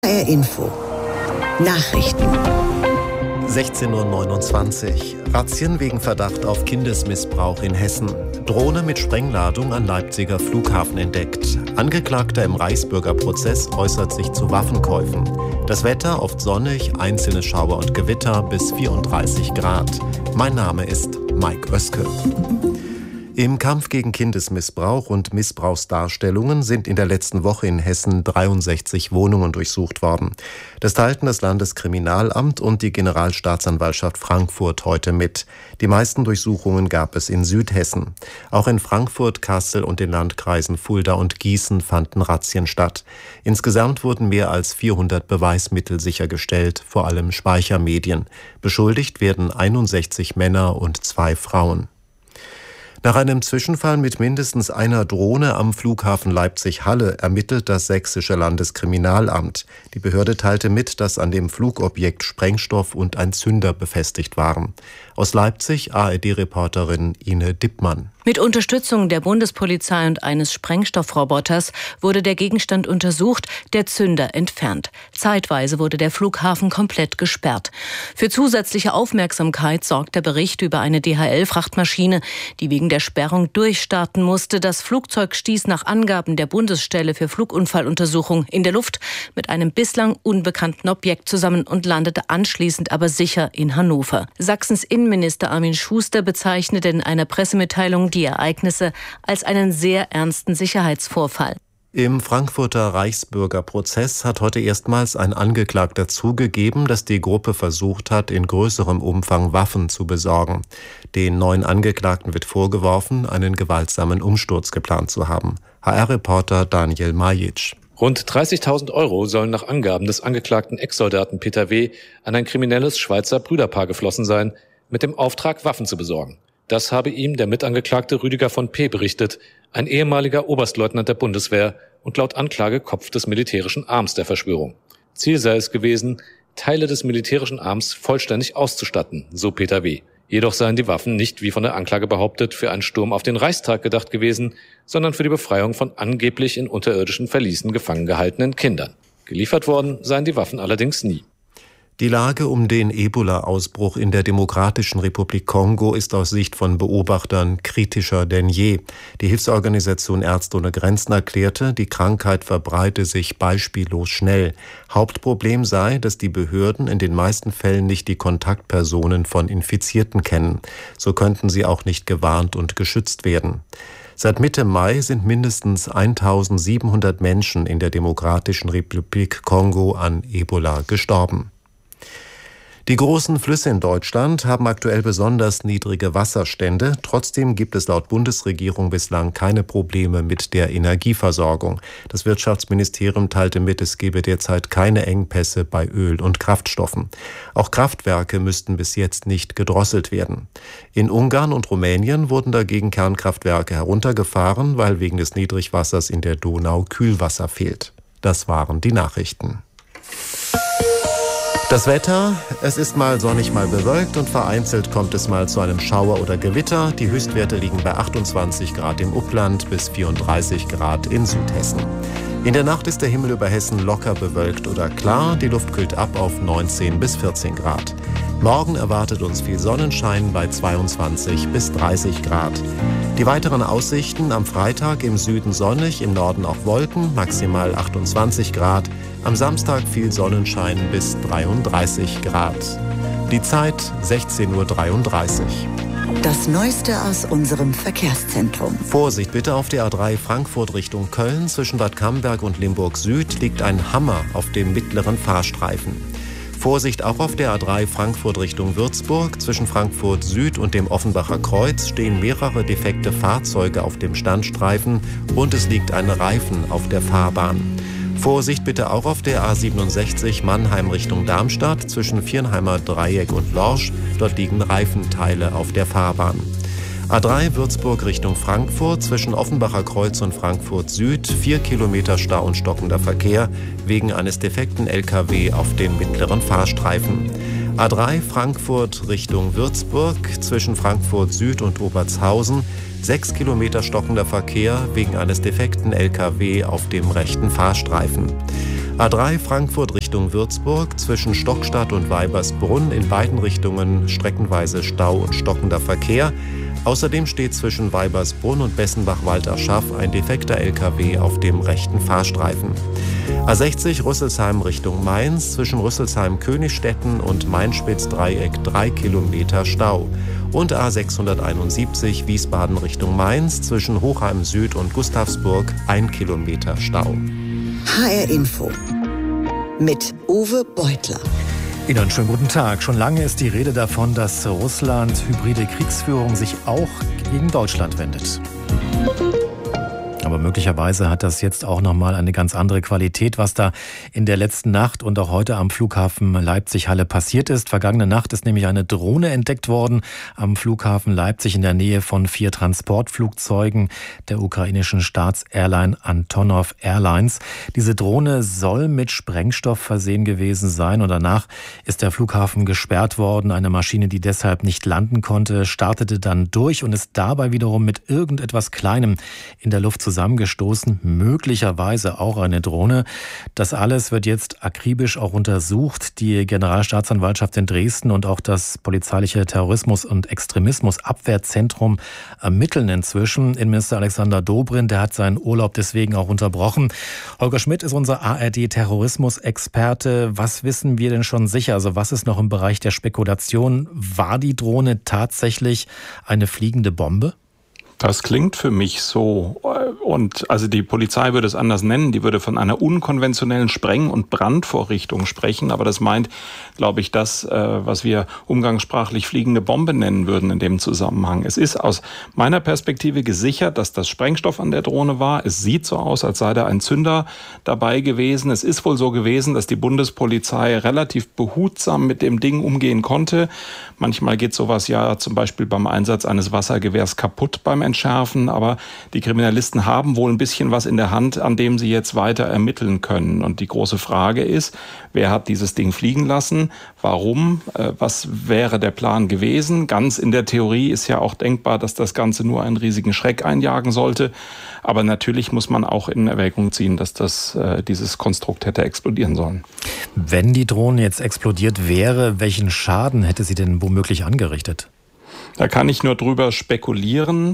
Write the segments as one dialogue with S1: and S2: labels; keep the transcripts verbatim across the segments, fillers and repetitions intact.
S1: H R Info. Nachrichten.
S2: sechzehn Uhr neunundzwanzig. Razzien wegen Verdacht auf Kindesmissbrauch in Hessen. Drohne mit Sprengladung an Leipziger Flughafen entdeckt. Angeklagter im Reichsbürgerprozess äußert sich zu Waffenkäufen. Das Wetter oft sonnig, einzelne Schauer und Gewitter bis vierunddreißig Grad. Mein Name ist Mike Oeske. Im Kampf gegen Kindesmissbrauch und Missbrauchsdarstellungen sind in der letzten Woche in Hessen dreiundsechzig Wohnungen durchsucht worden. Das teilten das Landeskriminalamt und die Generalstaatsanwaltschaft Frankfurt heute mit. Die meisten Durchsuchungen gab es in Südhessen. Auch in Frankfurt, Kassel und den Landkreisen Fulda und Gießen fanden Razzien statt. Insgesamt wurden mehr als vierhundert Beweismittel sichergestellt, vor allem Speichermedien. Beschuldigt werden einundsechzig Männer und zwei Frauen. Nach einem Zwischenfall mit mindestens einer Drohne am Flughafen Leipzig-Halle ermittelt das Sächsische Landeskriminalamt. Die Behörde teilte mit, dass an dem Flugobjekt Sprengstoff und ein Zünder befestigt waren. Aus Leipzig A R D-Reporterin Ine Dippmann.
S3: Mit Unterstützung der Bundespolizei und eines Sprengstoffroboters wurde der Gegenstand untersucht, der Zünder entfernt. Zeitweise wurde der Flughafen komplett gesperrt. Für zusätzliche Aufmerksamkeit sorgt der Bericht über eine D H L-Frachtmaschine, die wegen der Sperrung durchstarten musste. Das Flugzeug stieß nach Angaben der Bundesstelle für Flugunfalluntersuchung in der Luft mit einem bislang unbekannten Objekt zusammen und landete anschließend aber sicher in Hannover. Sachsens Innenminister Armin Schuster bezeichnete in einer Pressemitteilung die Ereignisse als einen sehr ernsten Sicherheitsvorfall.
S2: Im Frankfurter Reichsbürgerprozess hat heute erstmals ein Angeklagter zugegeben, dass die Gruppe versucht hat, in größerem Umfang Waffen zu besorgen. Den neuen Angeklagten wird vorgeworfen, einen gewaltsamen Umsturz geplant zu haben. H R-Reporter Daniel Majic.
S4: Rund dreißigtausend Euro sollen nach Angaben des angeklagten Ex-Soldaten Peter W. an ein kriminelles Schweizer Brüderpaar geflossen sein, mit dem Auftrag, Waffen zu besorgen. Das habe ihm der Mitangeklagte Rüdiger von P. berichtet, ein ehemaliger Oberstleutnant der Bundeswehr und laut Anklage Kopf des militärischen Arms der Verschwörung. Ziel sei es gewesen, Teile des militärischen Arms vollständig auszustatten, so Peter W. Jedoch seien die Waffen nicht, wie von der Anklage behauptet, für einen Sturm auf den Reichstag gedacht gewesen, sondern für die Befreiung von angeblich in unterirdischen Verließen gefangen gehaltenen Kindern. Geliefert worden seien die Waffen allerdings nie.
S2: Die Lage um den Ebola-Ausbruch in der Demokratischen Republik Kongo ist aus Sicht von Beobachtern kritischer denn je. Die Hilfsorganisation Ärzte ohne Grenzen erklärte, die Krankheit verbreite sich beispiellos schnell. Hauptproblem sei, dass die Behörden in den meisten Fällen nicht die Kontaktpersonen von Infizierten kennen. So könnten sie auch nicht gewarnt und geschützt werden. Seit Mitte Mai sind mindestens eintausendsiebenhundert Menschen in der Demokratischen Republik Kongo an Ebola gestorben. Die großen Flüsse in Deutschland haben aktuell besonders niedrige Wasserstände. Trotzdem gibt es laut Bundesregierung bislang keine Probleme mit der Energieversorgung. Das Wirtschaftsministerium teilte mit, es gebe derzeit keine Engpässe bei Öl und Kraftstoffen. Auch Kraftwerke müssten bis jetzt nicht gedrosselt werden. In Ungarn und Rumänien wurden dagegen Kernkraftwerke heruntergefahren, weil wegen des Niedrigwassers in der Donau Kühlwasser fehlt. Das waren die Nachrichten. Das Wetter, es ist mal sonnig, mal bewölkt und vereinzelt kommt es mal zu einem Schauer oder Gewitter. Die Höchstwerte liegen bei achtundzwanzig Grad im Upland bis vierunddreißig Grad in Südhessen. In der Nacht ist der Himmel über Hessen locker bewölkt oder klar. Die Luft kühlt ab auf neunzehn bis vierzehn Grad. Morgen erwartet uns viel Sonnenschein bei zweiundzwanzig bis dreißig Grad. Die weiteren Aussichten: am Freitag im Süden sonnig, im Norden auch Wolken, maximal achtundzwanzig Grad. Am Samstag viel Sonnenschein bis dreiunddreißig Grad. Die Zeit sechzehn Uhr dreiunddreißig.
S1: Das Neueste aus unserem Verkehrszentrum.
S2: Vorsicht bitte auf der A drei Frankfurt Richtung Köln. Zwischen Bad Camberg und Limburg Süd liegt ein Hammer auf dem mittleren Fahrstreifen. Vorsicht auch auf der A drei Frankfurt Richtung Würzburg. Zwischen Frankfurt Süd und dem Offenbacher Kreuz stehen mehrere defekte Fahrzeuge auf dem Standstreifen und es liegt ein Reifen auf der Fahrbahn. Vorsicht bitte auch auf der A siebenundsechzig Mannheim Richtung Darmstadt zwischen Viernheimer Dreieck und Lorsch. Dort liegen Reifenteile auf der Fahrbahn. A drei Würzburg Richtung Frankfurt zwischen Offenbacher Kreuz und Frankfurt Süd. Vier Kilometer Stau und stockender Verkehr wegen eines defekten L K W auf dem mittleren Fahrstreifen. A drei Frankfurt Richtung Würzburg zwischen Frankfurt Süd und Obertshausen. Sechs Kilometer stockender Verkehr wegen eines defekten L K W auf dem rechten Fahrstreifen. A drei Frankfurt Richtung Würzburg, zwischen Stockstadt und Weibersbrunn in beiden Richtungen streckenweise Stau und stockender Verkehr. Außerdem steht zwischen Weibersbrunn und Bessenbach-Walderschaff ein defekter L K W auf dem rechten Fahrstreifen. A sechzig Rüsselsheim Richtung Mainz, zwischen Rüsselsheim-Königstetten und Main-Spitz-Dreieck drei Kilometer Stau. Und A sechshunderteinundsiebzig Wiesbaden Richtung Mainz, zwischen Hochheim Süd und Gustavsburg ein Kilometer Stau.
S1: H R Info mit Uwe Beutler.
S5: Ihnen einen schönen guten Tag. Schon lange ist die Rede davon, dass Russland hybride Kriegsführung sich auch gegen Deutschland wendet. Aber möglicherweise hat das jetzt auch nochmal eine ganz andere Qualität, was da in der letzten Nacht und auch heute am Flughafen Leipzig-Halle passiert ist. Vergangene Nacht ist nämlich eine Drohne entdeckt worden am Flughafen Leipzig in der Nähe von vier Transportflugzeugen der ukrainischen Staatsairline Antonov Airlines. Diese Drohne soll mit Sprengstoff versehen gewesen sein und danach ist der Flughafen gesperrt worden. Eine Maschine, die deshalb nicht landen konnte, startete dann durch und ist dabei wiederum mit irgendetwas Kleinem in der Luft zusammengestoßen. zusammengestoßen, möglicherweise auch eine Drohne. Das alles wird jetzt akribisch auch untersucht. Die Generalstaatsanwaltschaft in Dresden und auch das polizeiliche Terrorismus- und Extremismusabwehrzentrum ermitteln inzwischen. Innenminister Alexander Dobrindt, der hat seinen Urlaub deswegen auch unterbrochen. Holger Schmidt ist unser A R D-Terrorismusexperte. Was wissen wir denn schon sicher? Also was ist noch im Bereich der Spekulation? War die Drohne tatsächlich eine fliegende Bombe?
S6: Das klingt für mich so. Und also die Polizei würde es anders nennen. Die würde von einer unkonventionellen Spreng- und Brandvorrichtung sprechen. Aber das meint, glaube ich, das, was wir umgangssprachlich fliegende Bombe nennen würden in dem Zusammenhang. Es ist aus meiner Perspektive gesichert, dass das Sprengstoff an der Drohne war. Es sieht so aus, als sei da ein Zünder dabei gewesen. Es ist wohl so gewesen, dass die Bundespolizei relativ behutsam mit dem Ding umgehen konnte. Manchmal geht sowas ja zum Beispiel beim Einsatz eines Wassergewehrs kaputt beim Entschärfen, aber die Kriminalisten haben wohl ein bisschen was in der Hand, an dem sie jetzt weiter ermitteln können. Und die große Frage ist, wer hat dieses Ding fliegen lassen? Warum? Was wäre der Plan gewesen? Ganz in der Theorie ist ja auch denkbar, dass das Ganze nur einen riesigen Schreck einjagen sollte. Aber natürlich muss man auch in Erwägung ziehen, dass das, dieses Konstrukt hätte explodieren sollen.
S5: Wenn die Drohne jetzt explodiert wäre, welchen Schaden hätte sie denn womöglich angerichtet?
S6: Da kann ich nur drüber spekulieren.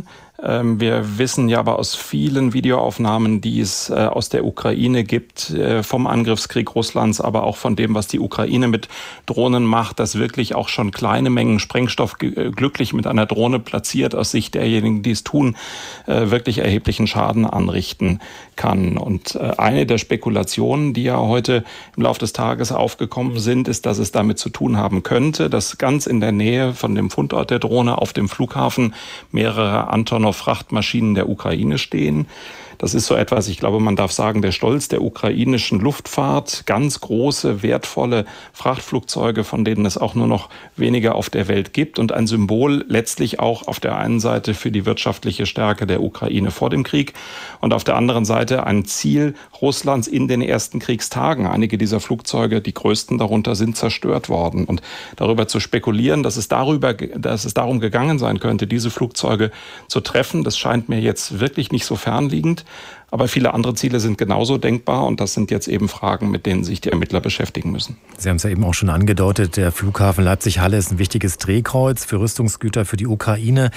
S6: Wir wissen ja aber aus vielen Videoaufnahmen, die es aus der Ukraine gibt, vom Angriffskrieg Russlands, aber auch von dem, was die Ukraine mit Drohnen macht, dass wirklich auch schon kleine Mengen Sprengstoff glücklich mit einer Drohne platziert, aus Sicht derjenigen, die es tun, wirklich erheblichen Schaden anrichten kann. Und eine der Spekulationen, die ja heute im Laufe des Tages aufgekommen sind, ist, dass es damit zu tun haben könnte, dass ganz in der Nähe von dem Fundort der Drohne auf dem Flughafen mehrere Antonov Frachtmaschinen der Ukraine stehen. Das ist so etwas, ich glaube, man darf sagen, der Stolz der ukrainischen Luftfahrt. Ganz große, wertvolle Frachtflugzeuge, von denen es auch nur noch wenige auf der Welt gibt. Und ein Symbol letztlich auch auf der einen Seite für die wirtschaftliche Stärke der Ukraine vor dem Krieg und auf der anderen Seite ein Ziel Russlands in den ersten Kriegstagen. Einige dieser Flugzeuge, die größten darunter, sind zerstört worden. Und darüber zu spekulieren, dass es darüber, dass es darum gegangen sein könnte, diese Flugzeuge zu treffen, das scheint mir jetzt wirklich nicht so fernliegend. Aber viele andere Ziele sind genauso denkbar und das sind jetzt eben Fragen, mit denen sich die Ermittler beschäftigen müssen.
S5: Sie haben es ja eben auch schon angedeutet, der Flughafen Leipzig-Halle ist ein wichtiges Drehkreuz für Rüstungsgüter für die Ukraine.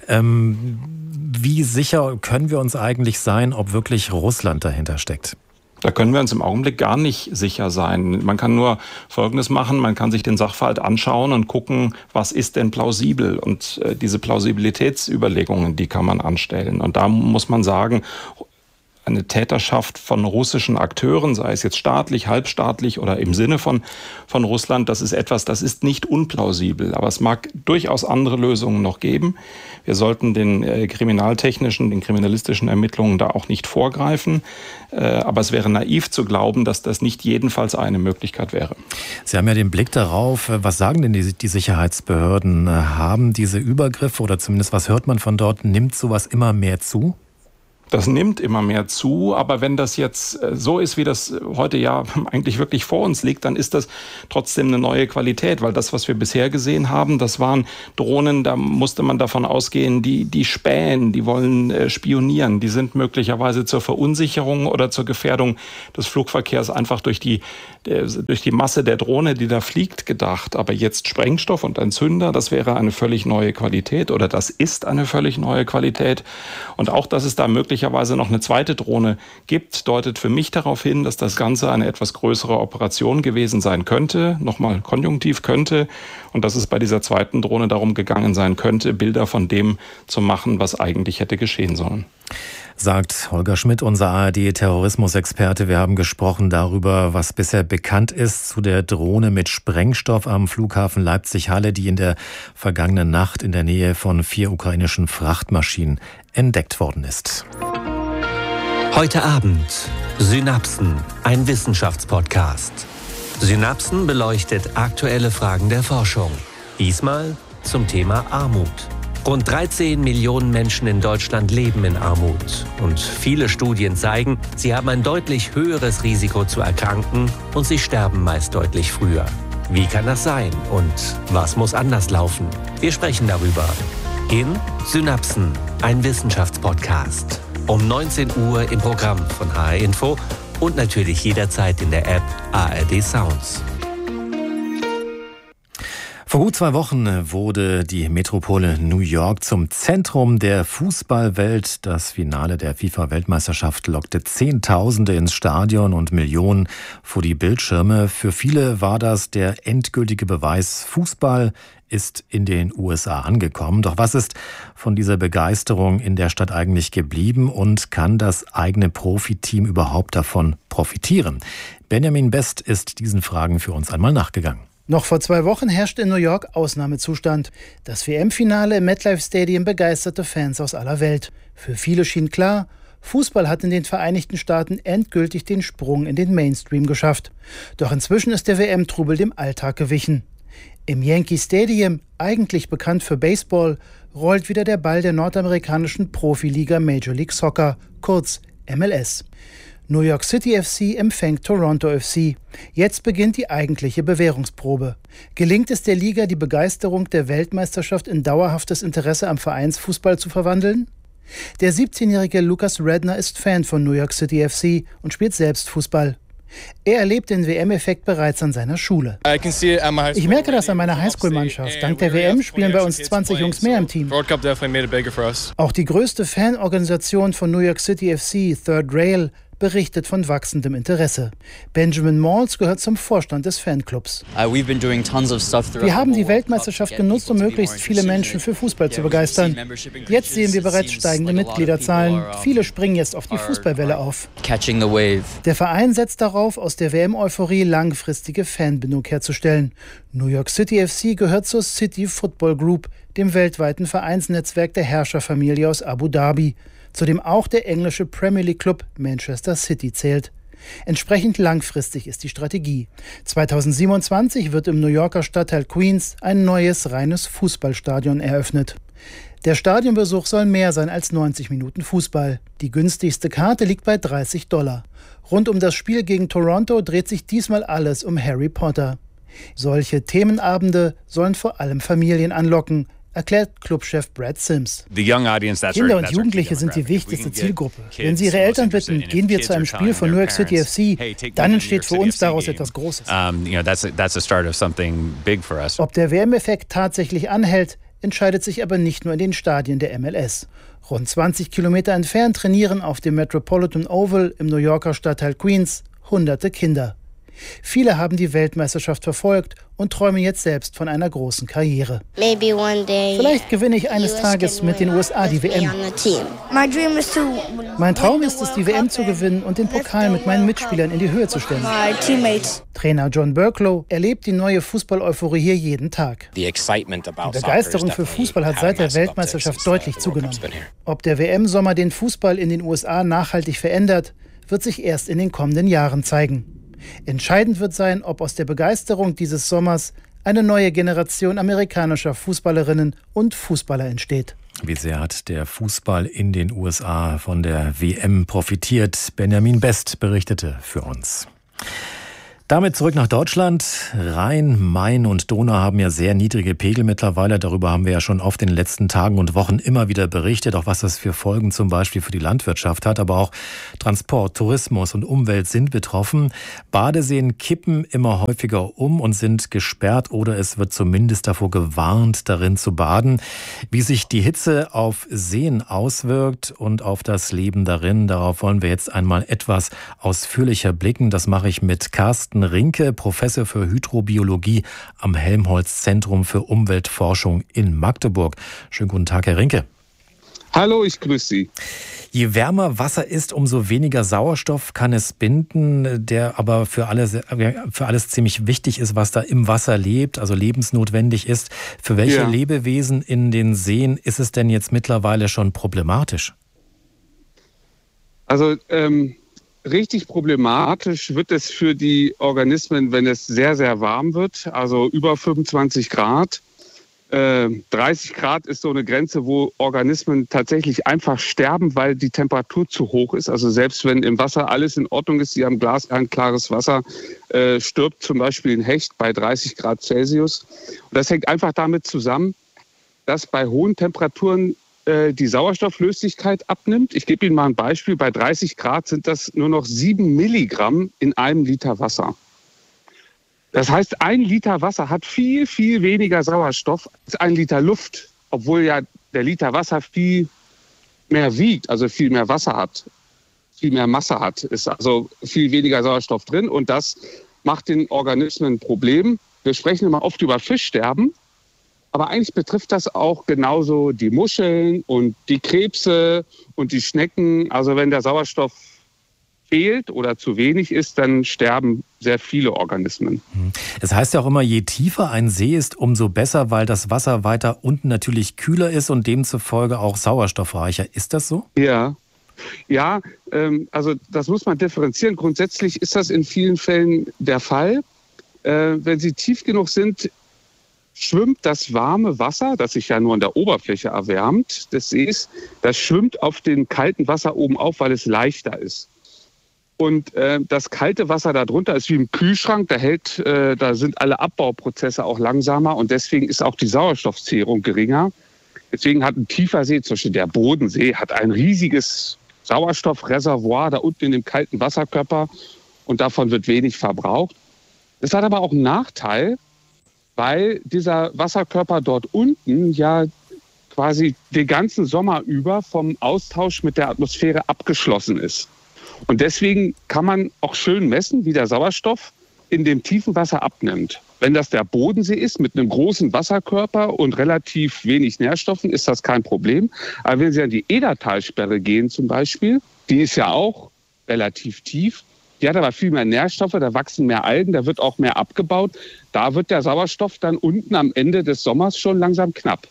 S5: Ähm, wie sicher können wir uns eigentlich sein, ob wirklich Russland dahinter steckt?
S6: Da können wir uns im Augenblick gar nicht sicher sein. Man kann nur Folgendes machen, man kann sich den Sachverhalt anschauen und gucken, was ist denn plausibel? Und äh, diese Plausibilitätsüberlegungen, die kann man anstellen. Und da muss man sagen, eine Täterschaft von russischen Akteuren, sei es jetzt staatlich, halbstaatlich oder im Sinne von, von Russland, das ist etwas, das ist nicht unplausibel. Aber es mag durchaus andere Lösungen noch geben. Wir sollten den äh, kriminaltechnischen, den kriminalistischen Ermittlungen da auch nicht vorgreifen. Äh, aber es wäre naiv zu glauben, dass das nicht jedenfalls eine Möglichkeit wäre.
S5: Sie haben ja den Blick darauf. Was sagen denn die, die Sicherheitsbehörden? Haben diese Übergriffe oder zumindest was hört man von dort, nimmt sowas immer mehr zu?
S6: Das nimmt immer mehr zu, aber wenn das jetzt so ist, wie das heute ja eigentlich wirklich vor uns liegt, dann ist das trotzdem eine neue Qualität, weil das, was wir bisher gesehen haben, das waren Drohnen, da musste man davon ausgehen, die, die spähen, die wollen äh, spionieren, die sind möglicherweise zur Verunsicherung oder zur Gefährdung des Flugverkehrs einfach durch die, äh, durch die Masse der Drohne, die da fliegt, gedacht. Aber jetzt Sprengstoff und ein Zünder, das wäre eine völlig neue Qualität oder das ist eine völlig neue Qualität. Und auch, dass es da möglicherweise noch eine zweite Drohne gibt, deutet für mich darauf hin, dass das Ganze eine etwas größere Operation gewesen sein könnte, nochmal konjunktiv könnte, und dass es bei dieser zweiten Drohne darum gegangen sein könnte, Bilder von dem zu machen, was eigentlich hätte geschehen sollen.
S5: Sagt Holger Schmidt, unser A R D-Terrorismusexperte. Wir haben gesprochen darüber, was bisher bekannt ist zu der Drohne mit Sprengstoff am Flughafen Leipzig-Halle, die in der vergangenen Nacht in der Nähe von vier ukrainischen Frachtmaschinen entdeckt worden ist.
S7: Heute Abend Synapsen, ein Wissenschaftspodcast. Synapsen beleuchtet aktuelle Fragen der Forschung. Diesmal zum Thema Armut. Rund dreizehn Millionen Menschen in Deutschland leben in Armut. Und viele Studien zeigen, sie haben ein deutlich höheres Risiko zu erkranken und sie sterben meist deutlich früher. Wie kann das sein und was muss anders laufen? Wir sprechen darüber in Synapsen, ein Wissenschaftspodcast. Um neunzehn Uhr im Programm von H R Info und natürlich jederzeit in der App A R D Sounds.
S5: Vor gut zwei Wochen wurde die Metropole New York zum Zentrum der Fußballwelt. Das Finale der FIFA-Weltmeisterschaft lockte Zehntausende ins Stadion und Millionen vor die Bildschirme. Für viele war das der endgültige Beweis, Fußball ist in den U S A angekommen. Doch was ist von dieser Begeisterung in der Stadt eigentlich geblieben und kann das eigene Profiteam überhaupt davon profitieren? Benjamin Best ist diesen Fragen für uns einmal nachgegangen.
S8: Noch vor zwei Wochen herrschte in New York Ausnahmezustand. Das W M-Finale im MetLife Stadium begeisterte Fans aus aller Welt. Für viele schien klar, Fußball hat in den Vereinigten Staaten endgültig den Sprung in den Mainstream geschafft. Doch inzwischen ist der W M-Trubel dem Alltag gewichen. Im Yankee Stadium, eigentlich bekannt für Baseball, rollt wieder der Ball der nordamerikanischen Profiliga Major League Soccer, kurz M L S. New York City F C empfängt Toronto F C. Jetzt beginnt die eigentliche Bewährungsprobe. Gelingt es der Liga, die Begeisterung der Weltmeisterschaft in dauerhaftes Interesse am Vereinsfußball zu verwandeln? Der siebzehnjährige Lucas Redner ist Fan von New York City F C und spielt selbst Fußball. Er erlebt den W M-Effekt bereits an seiner Schule. Ich merke das an meiner Highschool-Mannschaft. Dank der W M spielen bei uns zwanzig Jungs mehr im Team. Auch die größte Fanorganisation von New York City F C, Third Rail, berichtet von wachsendem Interesse. Benjamin Malls gehört zum Vorstand des Fanclubs. Wir haben die Weltmeisterschaft genutzt, um möglichst viele Menschen für Fußball zu begeistern. Jetzt sehen wir bereits steigende Mitgliederzahlen. Viele springen jetzt auf die Fußballwelle auf. Der Verein setzt darauf, aus der W M-Euphorie langfristige Fanbindung herzustellen. New York City F C gehört zur City Football Group, dem weltweiten Vereinsnetzwerk der Herrscherfamilie aus Abu Dhabi, zu dem auch der englische Premier League Club Manchester City zählt. Entsprechend langfristig ist die Strategie. zweitausendsiebenundzwanzig wird im New Yorker Stadtteil Queens ein neues reines Fußballstadion eröffnet. Der Stadionbesuch soll mehr sein als neunzig Minuten Fußball. Die günstigste Karte liegt bei dreißig Dollar. Rund um das Spiel gegen Toronto dreht sich diesmal alles um Harry Potter. Solche Themenabende sollen vor allem Familien anlocken, erklärt Clubchef Brad Sims. Kinder und Jugendliche sind die wichtigste Zielgruppe. Wenn sie ihre Eltern bitten, gehen wir zu einem Spiel von New York City F C, dann entsteht für uns daraus etwas Großes. Ob der W M-Effekt tatsächlich anhält, entscheidet sich aber nicht nur in den Stadien der M L S. Rund zwanzig Kilometer entfernt trainieren auf dem Metropolitan Oval im New Yorker Stadtteil Queens hunderte Kinder. Viele haben die Weltmeisterschaft verfolgt und träumen jetzt selbst von einer großen Karriere. Vielleicht gewinne ich eines Tages mit den U S A die W M. Mein Traum ist es, die W M zu gewinnen und den Pokal mit meinen Mitspielern in die Höhe zu stellen. Trainer John Burklow erlebt die neue Fußball-Euphorie hier jeden Tag. Die Begeisterung für Fußball hat seit der Weltmeisterschaft deutlich zugenommen. Ob der W M-Sommer den Fußball in den U S A nachhaltig verändert, wird sich erst in den kommenden Jahren zeigen. Entscheidend wird sein, ob aus der Begeisterung dieses Sommers eine neue Generation amerikanischer Fußballerinnen und Fußballer entsteht.
S5: Wie sehr hat der Fußball in den U S A von der W M profitiert? Benjamin Best berichtete für uns. Damit zurück nach Deutschland. Rhein, Main und Donau haben ja sehr niedrige Pegel mittlerweile. Darüber haben wir ja schon oft in den letzten Tagen und Wochen immer wieder berichtet, auch was das für Folgen zum Beispiel für die Landwirtschaft hat. Aber auch Transport, Tourismus und Umwelt sind betroffen. Badeseen kippen immer häufiger um und sind gesperrt oder es wird zumindest davor gewarnt, darin zu baden. Wie sich die Hitze auf Seen auswirkt und auf das Leben darin, darauf wollen wir jetzt einmal etwas ausführlicher blicken. Das mache ich mit Carsten Rinke, Professor für Hydrobiologie am Helmholtz-Zentrum für Umweltforschung in Magdeburg. Schönen guten Tag, Herr Rinke.
S9: Hallo, ich grüße Sie.
S5: Je wärmer Wasser ist, umso weniger Sauerstoff kann es binden, der aber für alles, für alles ziemlich wichtig ist, was da im Wasser lebt, also lebensnotwendig ist. Für welche ja. Lebewesen in den Seen ist es denn jetzt mittlerweile schon problematisch?
S9: Also ähm richtig problematisch wird es für die Organismen, wenn es sehr, sehr warm wird, also über fünfundzwanzig Grad. Äh, dreißig Grad ist so eine Grenze, wo Organismen tatsächlich einfach sterben, weil die Temperatur zu hoch ist. Also selbst wenn im Wasser alles in Ordnung ist, Sie haben glasrein klares Wasser, äh, stirbt zum Beispiel ein Hecht bei dreißig Grad Celsius. Und das hängt einfach damit zusammen, dass bei hohen Temperaturen die Sauerstofflöslichkeit abnimmt. Ich gebe Ihnen mal ein Beispiel. Bei dreißig Grad sind das nur noch sieben Milligramm in einem Liter Wasser. Das heißt, ein Liter Wasser hat viel, viel weniger Sauerstoff als ein Liter Luft, obwohl ja der Liter Wasser viel mehr wiegt, also viel mehr Wasser hat, viel mehr Masse hat, ist also viel weniger Sauerstoff drin und das macht den Organismen ein Problem. Wir sprechen immer oft über Fischsterben. Aber eigentlich betrifft das auch genauso die Muscheln und die Krebse und die Schnecken. Also wenn der Sauerstoff fehlt oder zu wenig ist, dann sterben sehr viele Organismen.
S5: Es heißt ja auch immer, je tiefer ein See ist, umso besser, weil das Wasser weiter unten natürlich kühler ist und demzufolge auch sauerstoffreicher. Ist das so?
S9: Ja. Ja, ähm, also das muss man differenzieren. Grundsätzlich ist das in vielen Fällen der Fall. Äh, wenn sie tief genug sind, schwimmt das warme Wasser, das sich ja nur an der Oberfläche erwärmt des Sees, das schwimmt auf dem kalten Wasser oben auf, weil es leichter ist. Und äh, das kalte Wasser darunter ist wie im Kühlschrank, da, hält, äh, da sind alle Abbauprozesse auch langsamer und deswegen ist auch die Sauerstoffzehrung geringer. Deswegen hat ein tiefer See, zum Beispiel der Bodensee, hat ein riesiges Sauerstoffreservoir da unten in dem kalten Wasserkörper und davon wird wenig verbraucht. Das hat aber auch einen Nachteil, weil dieser Wasserkörper dort unten ja quasi den ganzen Sommer über vom Austausch mit der Atmosphäre abgeschlossen ist. Und deswegen kann man auch schön messen, wie der Sauerstoff in dem tiefen Wasser abnimmt. Wenn das der Bodensee ist mit einem großen Wasserkörper und relativ wenig Nährstoffen, ist das kein Problem. Aber wenn Sie an die Edertalsperre gehen zum Beispiel, die ist ja auch relativ tief, die hat aber viel mehr Nährstoffe, da wachsen mehr Algen, da wird auch mehr abgebaut. Da wird der Sauerstoff dann unten am Ende des Sommers schon langsam knapp.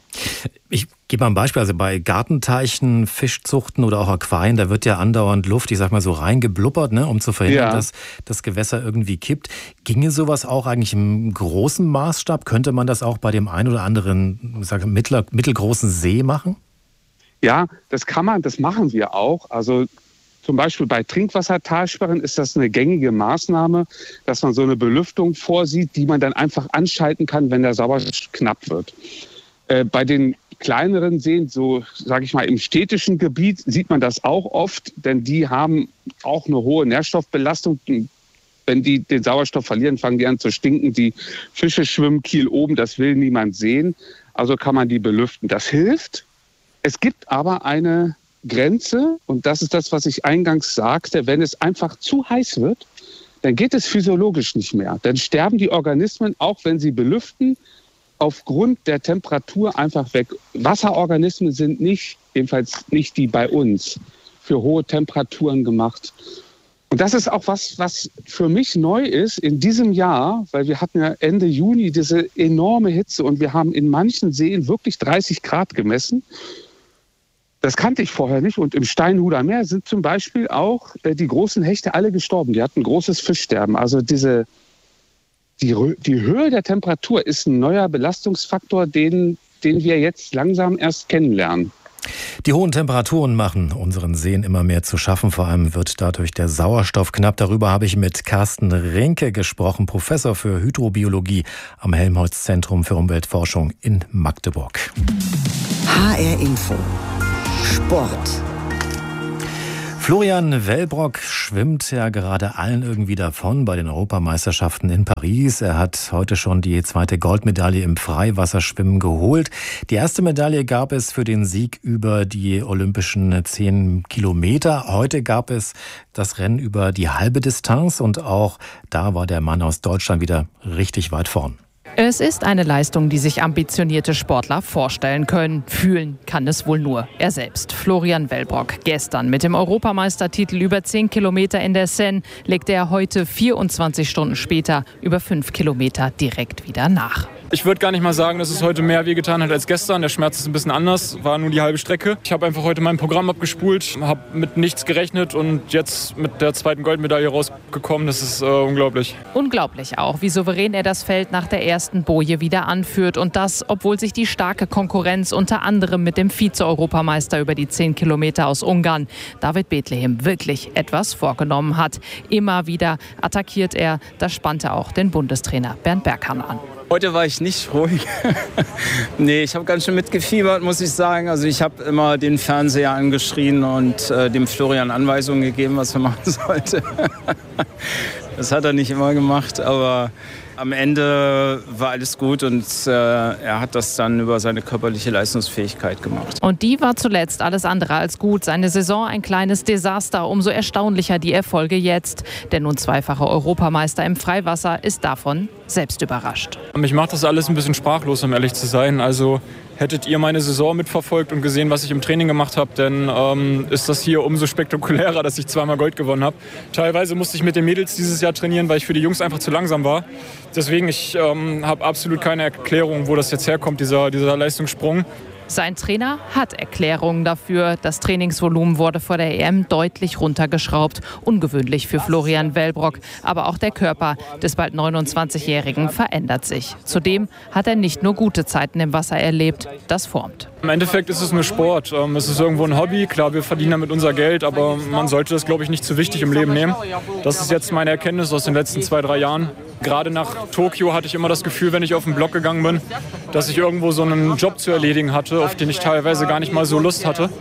S5: Ich gebe mal ein Beispiel, also bei Gartenteichen, Fischzuchten oder auch Aquarien, da wird ja andauernd Luft, ich sag mal so reingeblubbert, ne, um zu verhindern, ja. dass das Gewässer irgendwie kippt. Ginge sowas auch eigentlich im großen Maßstab? Könnte man das auch bei dem einen oder anderen, ich sage, mittler, mittelgroßen See machen?
S9: Ja, das kann man, das machen wir auch. Also zum Beispiel bei Trinkwassertalsperren ist das eine gängige Maßnahme, dass man so eine Belüftung vorsieht, die man dann einfach anschalten kann, wenn der Sauerstoff knapp wird. Äh, bei den kleineren Seen, so sage ich mal im städtischen Gebiet, sieht man das auch oft, denn die haben auch eine hohe Nährstoffbelastung. Wenn die den Sauerstoff verlieren, fangen die an zu stinken. Die Fische schwimmen kiel oben, das will niemand sehen. Also kann man die belüften. Das hilft. Es gibt aber eine Grenze, und das ist das, was ich eingangs sagte, wenn es einfach zu heiß wird, dann geht es physiologisch nicht mehr. Dann sterben die Organismen, auch wenn sie belüften, aufgrund der Temperatur einfach weg. Wasserorganismen sind nicht, jedenfalls nicht die bei uns, für hohe Temperaturen gemacht. Und das ist auch was, was für mich neu ist in diesem Jahr, weil wir hatten ja Ende Juni diese enorme Hitze und wir haben in manchen Seen wirklich dreißig Grad gemessen. Das kannte ich vorher nicht. Und im Steinhuder Meer sind zum Beispiel auch äh, die großen Hechte alle gestorben. Die hatten großes Fischsterben. Also diese, die, die Höhe der Temperatur ist ein neuer Belastungsfaktor, den den wir jetzt langsam erst kennenlernen.
S5: Die hohen Temperaturen machen unseren Seen immer mehr zu schaffen. Vor allem wird dadurch der Sauerstoff knapp. Darüber habe ich mit Carsten Rinke gesprochen, Professor für Hydrobiologie am Helmholtz-Zentrum für Umweltforschung in Magdeburg.
S1: H R Info. Sport.
S5: Florian Wellbrock schwimmt ja gerade allen irgendwie davon bei den Europameisterschaften in Paris. Er hat heute schon die zweite Goldmedaille im Freiwasserschwimmen geholt. Die erste Medaille gab es für den Sieg über die olympischen zehn Kilometer. Heute gab es das Rennen über die halbe Distanz und auch da war der Mann aus Deutschland wieder richtig weit vorn.
S10: Es ist eine Leistung, die sich ambitionierte Sportler vorstellen können. Fühlen kann es wohl nur er selbst. Florian Wellbrock. Gestern mit dem Europameistertitel über zehn Kilometer in der Seine legte er heute vierundzwanzig Stunden später über fünf Kilometer direkt wieder nach.
S11: Ich würde gar nicht mal sagen, dass es heute mehr wehgetan hat als gestern. Der Schmerz ist ein bisschen anders, war nur die halbe Strecke. Ich habe einfach heute mein Programm abgespult, habe mit nichts gerechnet und jetzt mit der zweiten Goldmedaille rausgekommen. Das ist äh, unglaublich.
S10: Unglaublich auch, wie souverän er das Feld nach der ersten Boje wieder anführt. Und das, obwohl sich die starke Konkurrenz unter anderem mit dem Vize-Europameister über die zehn Kilometer aus Ungarn, David Bethlehem, wirklich etwas vorgenommen hat. Immer wieder attackiert er. Das spannte auch den Bundestrainer Bernd Berghahn an.
S12: Heute war ich nicht ruhig. Nee, ich habe ganz schön mitgefiebert, muss ich sagen. Also ich habe immer den Fernseher angeschrien und äh, dem Florian Anweisungen gegeben, was er machen sollte. Das hat er nicht immer gemacht, aber am Ende war alles gut und äh, er hat das dann über seine körperliche Leistungsfähigkeit gemacht.
S10: Und die war zuletzt alles andere als gut. Seine Saison ein kleines Desaster. Umso erstaunlicher die Erfolge jetzt. Der nun zweifache Europameister im Freiwasser ist davon selbst überrascht.
S11: Mich macht das alles ein bisschen sprachlos, um ehrlich zu sein. Also hättet ihr meine Saison mitverfolgt und gesehen, was ich im Training gemacht habe, dann ähm, ist das hier umso spektakulärer, dass ich zweimal Gold gewonnen habe. Teilweise musste ich mit den Mädels dieses Jahr trainieren, weil ich für die Jungs einfach zu langsam war. Deswegen, ich ähm, habe absolut keine Erklärung, wo das jetzt herkommt, dieser, dieser Leistungssprung.
S10: Sein Trainer hat Erklärungen dafür. Das Trainingsvolumen wurde vor der E M deutlich runtergeschraubt. Ungewöhnlich für Florian Wellbrock. Aber auch der Körper des bald neunundzwanzigjährigen verändert sich. Zudem hat er nicht nur gute Zeiten im Wasser erlebt. Das formt.
S11: Im Endeffekt ist es nur Sport. Es ist irgendwo ein Hobby. Klar, wir verdienen damit unser Geld, aber man sollte das, glaube ich, nicht zu wichtig im Leben nehmen. Das ist jetzt meine Erkenntnis aus den letzten zwei, drei Jahren. Gerade nach Tokio hatte ich immer das Gefühl, wenn ich auf den Block gegangen bin, dass ich irgendwo so einen Job zu erledigen hatte, auf den ich teilweise gar nicht mal so Lust hatte.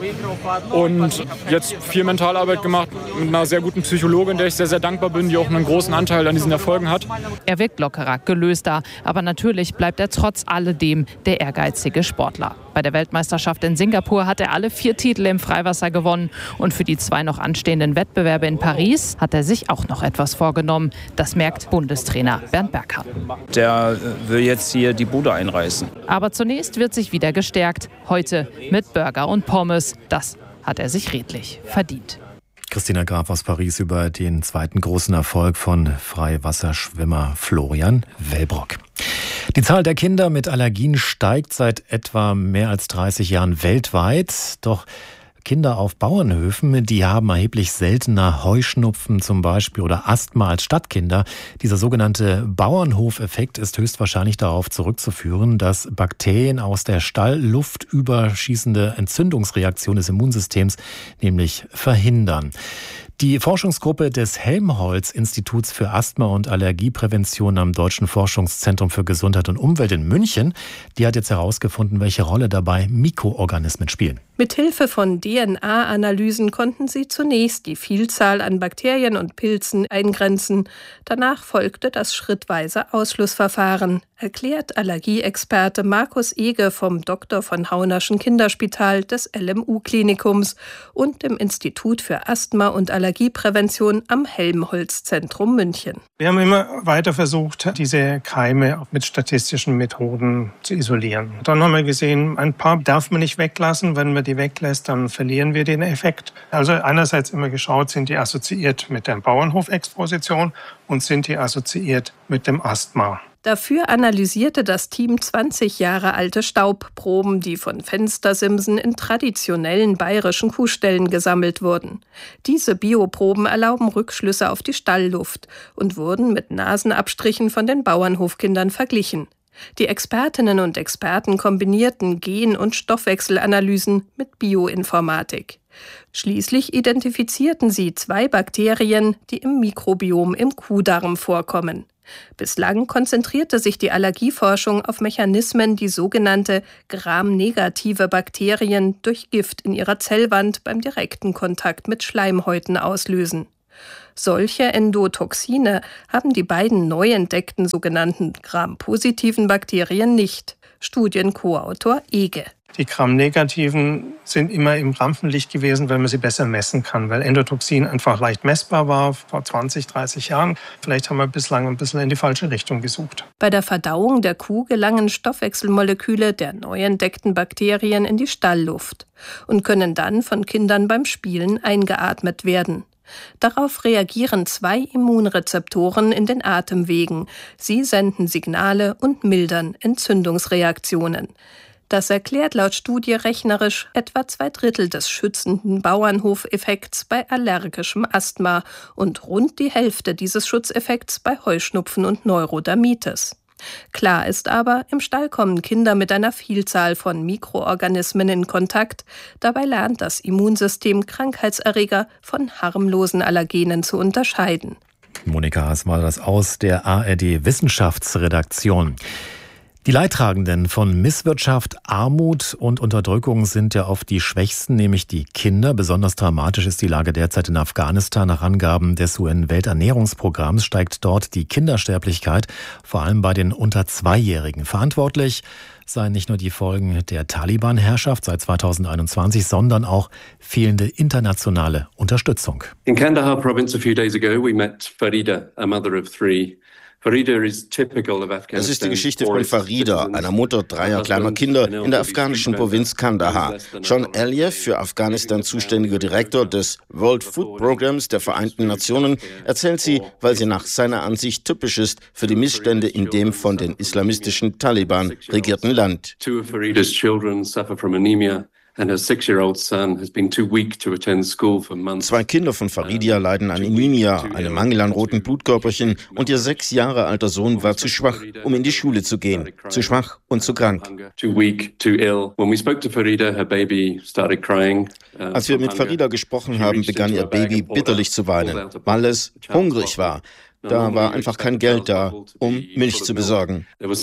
S11: Und jetzt viel Mentalarbeit gemacht mit einer sehr guten Psychologin, der ich sehr, sehr dankbar bin, die auch einen großen Anteil an diesen Erfolgen hat.
S10: Er wirkt lockerer, gelöster, aber natürlich bleibt er trotz alledem der ehrgeizige Sportler. Bei der Weltmeisterschaft in Singapur hat er alle vier Titel im Freiwasser gewonnen. Und für die zwei noch anstehenden Wettbewerbe in Paris hat er sich auch noch etwas vorgenommen. Das merkt Bundestrainer Bernd Berghahn.
S12: Der will jetzt hier die Bude einreißen.
S10: Aber zunächst wird sich wieder gestärkt. Heute mit Burger und Pommes. Das hat er sich redlich verdient.
S5: Christina Graf aus Paris über den zweiten großen Erfolg von Freiwasserschwimmer Florian Wellbrock. Die Zahl der Kinder mit Allergien steigt seit etwa mehr als dreißig Jahren weltweit. Doch Kinder auf Bauernhöfen, die haben erheblich seltener Heuschnupfen zum Beispiel oder Asthma als Stadtkinder. Dieser sogenannte Bauernhofeffekt ist höchstwahrscheinlich darauf zurückzuführen, dass Bakterien aus der Stallluft überschießende Entzündungsreaktionen des Immunsystems nämlich verhindern. Die Forschungsgruppe des Helmholtz-Instituts für Asthma- und Allergieprävention am Deutschen Forschungszentrum für Gesundheit und Umwelt in München, die hat jetzt herausgefunden, welche Rolle dabei Mikroorganismen spielen.
S13: Mithilfe von D N A-Analysen konnten sie zunächst die Vielzahl an Bakterien und Pilzen eingrenzen. Danach folgte das schrittweise Ausschlussverfahren, erklärt Allergieexperte Markus Ege vom Doktor von Haunerschen Kinderspital des L M U-Klinikums und dem Institut für Asthma- und Allergieprävention am Helmholtz-Zentrum München.
S14: Wir haben immer weiter versucht, diese Keime mit statistischen Methoden zu isolieren. Dann haben wir gesehen, ein paar darf man nicht weglassen. Wenn man die weglässt, dann verlieren wir den Effekt. Also einerseits immer geschaut, sind die assoziiert mit der Bauernhofexposition und sind die assoziiert mit dem Asthma.
S13: Dafür analysierte das Team zwanzig Jahre alte Staubproben, die von Fenstersimsen in traditionellen bayerischen Kuhställen gesammelt wurden. Diese Bioproben erlauben Rückschlüsse auf die Stallluft und wurden mit Nasenabstrichen von den Bauernhofkindern verglichen. Die Expertinnen und Experten kombinierten Gen- und Stoffwechselanalysen mit Bioinformatik. Schließlich identifizierten sie zwei Bakterien, die im Mikrobiom im Kuhdarm vorkommen. Bislang konzentrierte sich die Allergieforschung auf Mechanismen, die sogenannte Gram-negative Bakterien durch Gift in ihrer Zellwand beim direkten Kontakt mit Schleimhäuten auslösen. Solche Endotoxine haben die beiden neu entdeckten sogenannten Gram-positiven Bakterien nicht. Studien-Koautor Ege.
S14: Die Gram-negativen sind immer im Rampenlicht gewesen, weil man sie besser messen kann, weil Endotoxin einfach leicht messbar war vor zwanzig, dreißig Jahren. Vielleicht haben wir bislang ein bisschen in die falsche Richtung gesucht.
S13: Bei der Verdauung der Kuh gelangen Stoffwechselmoleküle der neu entdeckten Bakterien in die Stallluft und können dann von Kindern beim Spielen eingeatmet werden. Darauf reagieren zwei Immunrezeptoren in den Atemwegen. Sie senden Signale und mildern Entzündungsreaktionen. Das erklärt laut Studie rechnerisch etwa zwei Drittel des schützenden Bauernhofeffekts bei allergischem Asthma und rund die Hälfte dieses Schutzeffekts bei Heuschnupfen und Neurodermitis. Klar ist aber, im Stall kommen Kinder mit einer Vielzahl von Mikroorganismen in Kontakt. Dabei lernt das Immunsystem Krankheitserreger von harmlosen Allergenen zu unterscheiden.
S5: Monika Haas war das aus der A R D-Wissenschaftsredaktion. Die Leidtragenden von Misswirtschaft, Armut und Unterdrückung sind ja oft die Schwächsten, nämlich die Kinder. Besonders dramatisch ist die Lage derzeit in Afghanistan. Nach Angaben des U N-Welternährungsprogramms steigt dort die Kindersterblichkeit, vor allem bei den unter Zweijährigen. Verantwortlich seien nicht nur die Folgen der Taliban-Herrschaft seit zweitausendeinundzwanzig, sondern auch fehlende internationale Unterstützung.
S15: In Kandahar province a few days ago we met Farida, a mother of three.
S16: Das ist die Geschichte von Farida, einer Mutter dreier kleiner Kinder in der afghanischen Provinz Kandahar. John Aliyev, für Afghanistan zuständiger Direktor des World Food Programs der Vereinten Nationen, erzählt sie, weil sie nach seiner Ansicht typisch ist für die Missstände in dem von den islamistischen Taliban regierten Land. Zwei Kinder von Faridia leiden an Anemia, einem Mangel an roten Blutkörperchen, und ihr sechs Jahre alter Sohn war zu schwach, um in die Schule zu gehen. Zu schwach und zu krank. Als wir mit Farida gesprochen haben, begann ihr Baby bitterlich zu weinen, weil es hungrig war. Da war einfach kein Geld da, um Milch zu besorgen.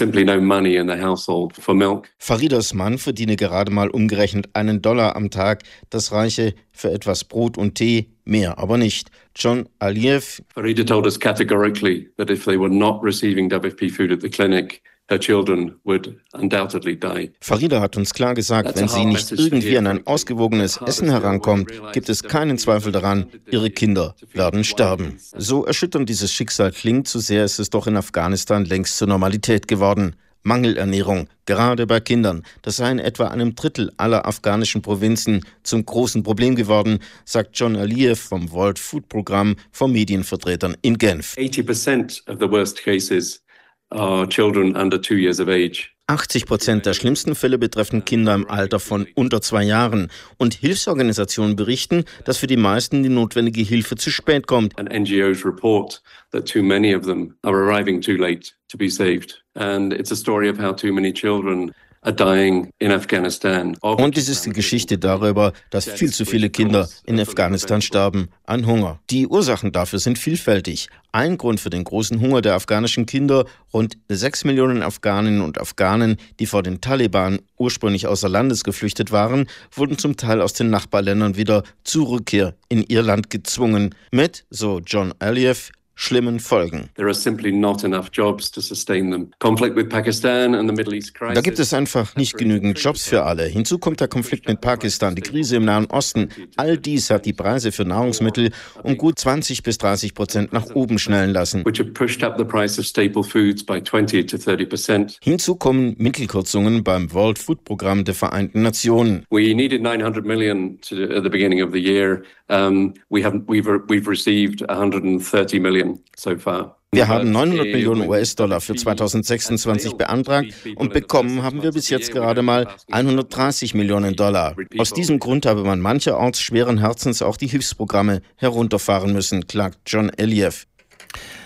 S16: Faridas Mann verdiene gerade mal umgerechnet einen Dollar am Tag. Das reiche für etwas Brot und Tee, mehr aber nicht. John Aliyev.
S15: Farida told us categorically that if they were not receiving W F P food at the clinic, her children would undoubtedly die.
S16: Farida hat uns klar gesagt, wenn sie nicht irgendwie an ein ausgewogenes Essen herankommt, gibt es keinen Zweifel daran, ihre Kinder werden sterben. So erschütternd dieses Schicksal klingt, so sehr ist es doch in Afghanistan längst zur Normalität geworden. Mangelernährung, gerade bei Kindern, das sei in etwa einem Drittel aller afghanischen Provinzen zum großen Problem geworden, sagt John Aliyev vom World Food Programm von Medienvertretern in Genf.
S15: eighty percent of the worst cases are children under two years of age.
S16: achtzig Prozent der schlimmsten Fälle betreffen Kinder im Alter von unter zwei Jahren. Und Hilfsorganisationen berichten, dass für die meisten die notwendige Hilfe zu spät kommt.
S15: And N G Os report that too many of them are arriving too late to be saved. And it's a story of how too many children are dying in Afghanistan.
S16: Und es ist die Geschichte darüber, dass viel zu viele Kinder in Afghanistan sterben an Hunger. Die Ursachen dafür sind vielfältig. Ein Grund für den großen Hunger der afghanischen Kinder: rund sechs Millionen Afghaninnen und Afghanen, die vor den Taliban ursprünglich außer Landes geflüchtet waren, wurden zum Teil aus den Nachbarländern wieder zur Rückkehr in ihr Land gezwungen. Mit, so John Aliyev, schlimmen Folgen.
S15: There are simply not enough jobs to sustain them. Conflict with Pakistan and the Middle East crisis.
S16: Da gibt es einfach nicht genügend Jobs für alle. Hinzu kommt der Konflikt mit Pakistan, die Krise im Nahen Osten. All dies hat die Preise für Nahrungsmittel um gut zwanzig bis dreißig Prozent nach oben schnellen lassen.
S15: Which have pushed up the price of staple foods by twenty to thirty percent.
S16: Hinzu kommen Mittelkürzungen beim World Food Programm der Vereinten Nationen.
S15: We needed nine hundred million to, at the beginning of the year. Um, we haven't, we've, we've received one hundred thirty million so far.
S16: Wir haben neunhundert Millionen U S-Dollar für zweitausendsechsundzwanzig beantragt und bekommen haben wir bis jetzt gerade mal hundertdreißig Millionen Dollar. Aus diesem Grund habe man mancherorts schweren Herzens auch die Hilfsprogramme herunterfahren müssen, klagt John Aliyev.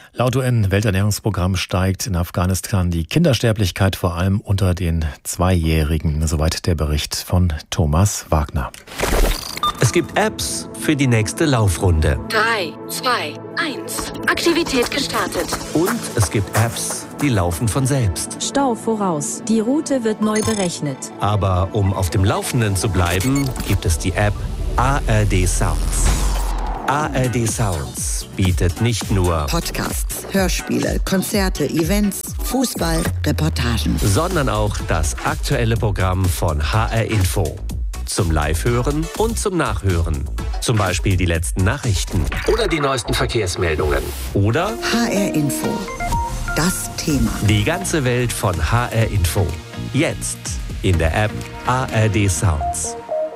S5: Laut U N-Welternährungsprogramm steigt in Afghanistan die Kindersterblichkeit vor allem unter den Zweijährigen. Soweit der Bericht von Thomas Wagner.
S7: Es gibt Apps für die nächste Laufrunde.
S17: drei, zwei, eins. Aktivität gestartet.
S7: Und es gibt Apps, die laufen von selbst.
S18: Stau voraus. Die Route wird neu berechnet.
S7: Aber um auf dem Laufenden zu bleiben, gibt es die App A R D Sounds. A R D Sounds bietet nicht nur
S1: Podcasts, Hörspiele, Konzerte, Events, Fußball, Reportagen,
S7: sondern auch das aktuelle Programm von H R Info. Zum Live-Hören und zum Nachhören. Zum Beispiel die letzten Nachrichten oder die neuesten Verkehrsmeldungen. Oder
S1: H R Info. Das Thema.
S7: Die ganze Welt von H R Info. Jetzt in der App A R D Sounds.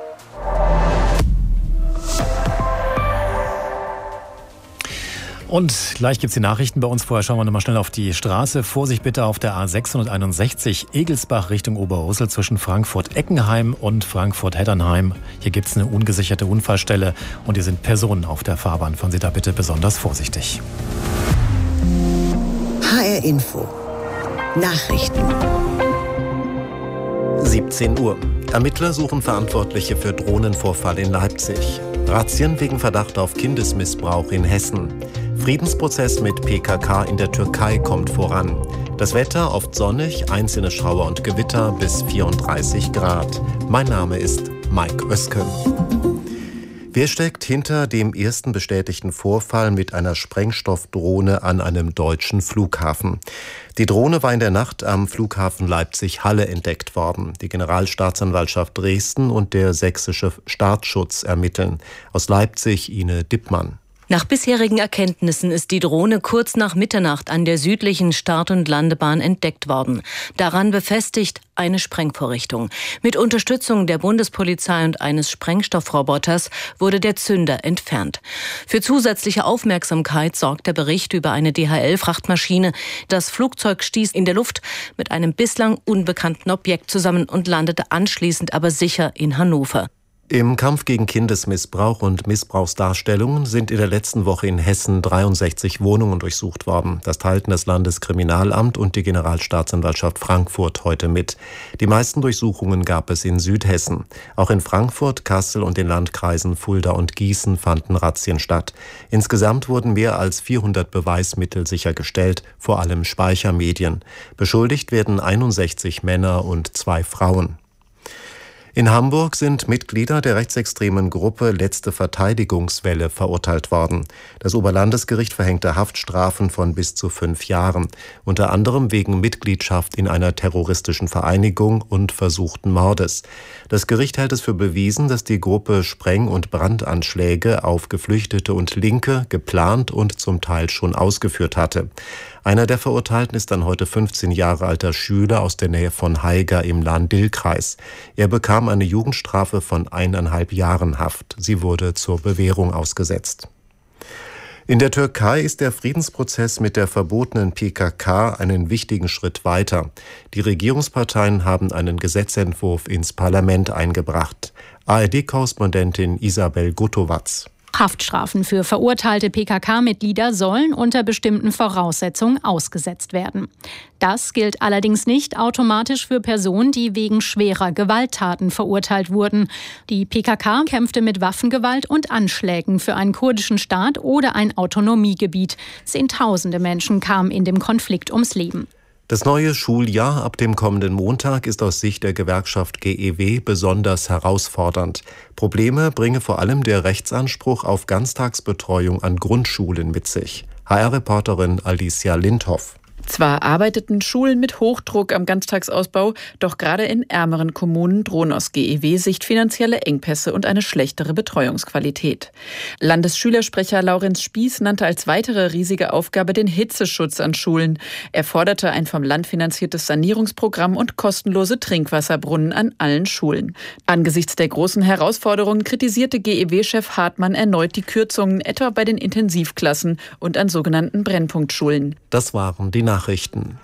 S5: Und gleich gibt es die Nachrichten bei uns. Vorher schauen wir nochmal schnell auf die Straße. Vorsicht bitte auf der A sechshunderteinundsechzig Egelsbach Richtung Oberhusel zwischen Frankfurt-Eckenheim und Frankfurt-Heddernheim. Hier gibt es eine ungesicherte Unfallstelle und hier sind Personen auf der Fahrbahn. Fahren Sie da bitte besonders vorsichtig.
S1: H R Info. Nachrichten.
S2: siebzehn Uhr. Ermittler suchen Verantwortliche für Drohnenvorfall in Leipzig. Razzien wegen Verdacht auf Kindesmissbrauch in Hessen. Friedensprozess mit P K K in der Türkei kommt voran. Das Wetter oft sonnig, einzelne Schauer und Gewitter bis vierunddreißig Grad. Mein Name ist Mike Oesken. Wer steckt hinter dem ersten bestätigten Vorfall mit einer Sprengstoffdrohne an einem deutschen Flughafen? Die Drohne war in der Nacht am Flughafen Leipzig-Halle entdeckt worden. Die Generalstaatsanwaltschaft Dresden und der sächsische Staatsschutz ermitteln. Aus Leipzig Ine Dippmann.
S3: Nach bisherigen Erkenntnissen ist die Drohne kurz nach Mitternacht an der südlichen Start- und Landebahn entdeckt worden. Daran befestigt eine Sprengvorrichtung. Mit Unterstützung der Bundespolizei und eines Sprengstoffroboters wurde der Zünder entfernt. Für zusätzliche Aufmerksamkeit sorgt der Bericht über eine D H L-Frachtmaschine. Das Flugzeug stieß in der Luft mit einem bislang unbekannten Objekt zusammen und landete anschließend aber sicher in Hannover.
S2: Im Kampf gegen Kindesmissbrauch und Missbrauchsdarstellungen sind in der letzten Woche in Hessen dreiundsechzig Wohnungen durchsucht worden. Das teilten das Landeskriminalamt und die Generalstaatsanwaltschaft Frankfurt heute mit. Die meisten Durchsuchungen gab es in Südhessen. Auch in Frankfurt, Kassel und den Landkreisen Fulda und Gießen fanden Razzien statt. Insgesamt wurden mehr als vierhundert Beweismittel sichergestellt, vor allem Speichermedien. Beschuldigt werden einundsechzig Männer und zwei Frauen. In Hamburg sind Mitglieder der rechtsextremen Gruppe Letzte Verteidigungswelle verurteilt worden. Das Oberlandesgericht verhängte Haftstrafen von bis zu fünf Jahren, unter anderem wegen Mitgliedschaft in einer terroristischen Vereinigung und versuchten Mordes. Das Gericht hält es für bewiesen, dass die Gruppe Spreng- und Brandanschläge auf Geflüchtete und Linke geplant und zum Teil schon ausgeführt hatte. Einer der Verurteilten ist ein heute fünfzehn Jahre alter Schüler aus der Nähe von Haiger im Lahn-Dill-Kreis. Er bekam eine Jugendstrafe von eineinhalb Jahren Haft. Sie wurde zur Bewährung ausgesetzt. In der Türkei ist der Friedensprozess mit der verbotenen P K K einen wichtigen Schritt weiter. Die Regierungsparteien haben einen Gesetzentwurf ins Parlament eingebracht. A R D-Korrespondentin Isabel Gutowatz.
S19: Haftstrafen für verurteilte P K K-Mitglieder sollen unter bestimmten Voraussetzungen ausgesetzt werden. Das gilt allerdings nicht automatisch für Personen, die wegen schwerer Gewalttaten verurteilt wurden. Die P K K kämpfte mit Waffengewalt und Anschlägen für einen kurdischen Staat oder ein Autonomiegebiet. Zehntausende Menschen kamen in dem Konflikt ums Leben.
S2: Das neue Schuljahr ab dem kommenden Montag ist aus Sicht der Gewerkschaft G E W besonders herausfordernd. Probleme bringe vor allem der Rechtsanspruch auf Ganztagsbetreuung an Grundschulen mit sich. H R-Reporterin Alicia Lindhoff.
S20: Zwar arbeiteten Schulen mit Hochdruck am Ganztagsausbau, doch gerade in ärmeren Kommunen drohen aus G E W-Sicht finanzielle Engpässe und eine schlechtere Betreuungsqualität. Landesschülersprecher Laurenz Spieß nannte als weitere riesige Aufgabe den Hitzeschutz an Schulen. Er forderte ein vom Land finanziertes Sanierungsprogramm und kostenlose Trinkwasserbrunnen an allen Schulen. Angesichts der großen Herausforderungen kritisierte G E W-Chef Hartmann erneut die Kürzungen, etwa bei den Intensivklassen und an sogenannten Brennpunktschulen.
S2: Das waren die Nachrichten.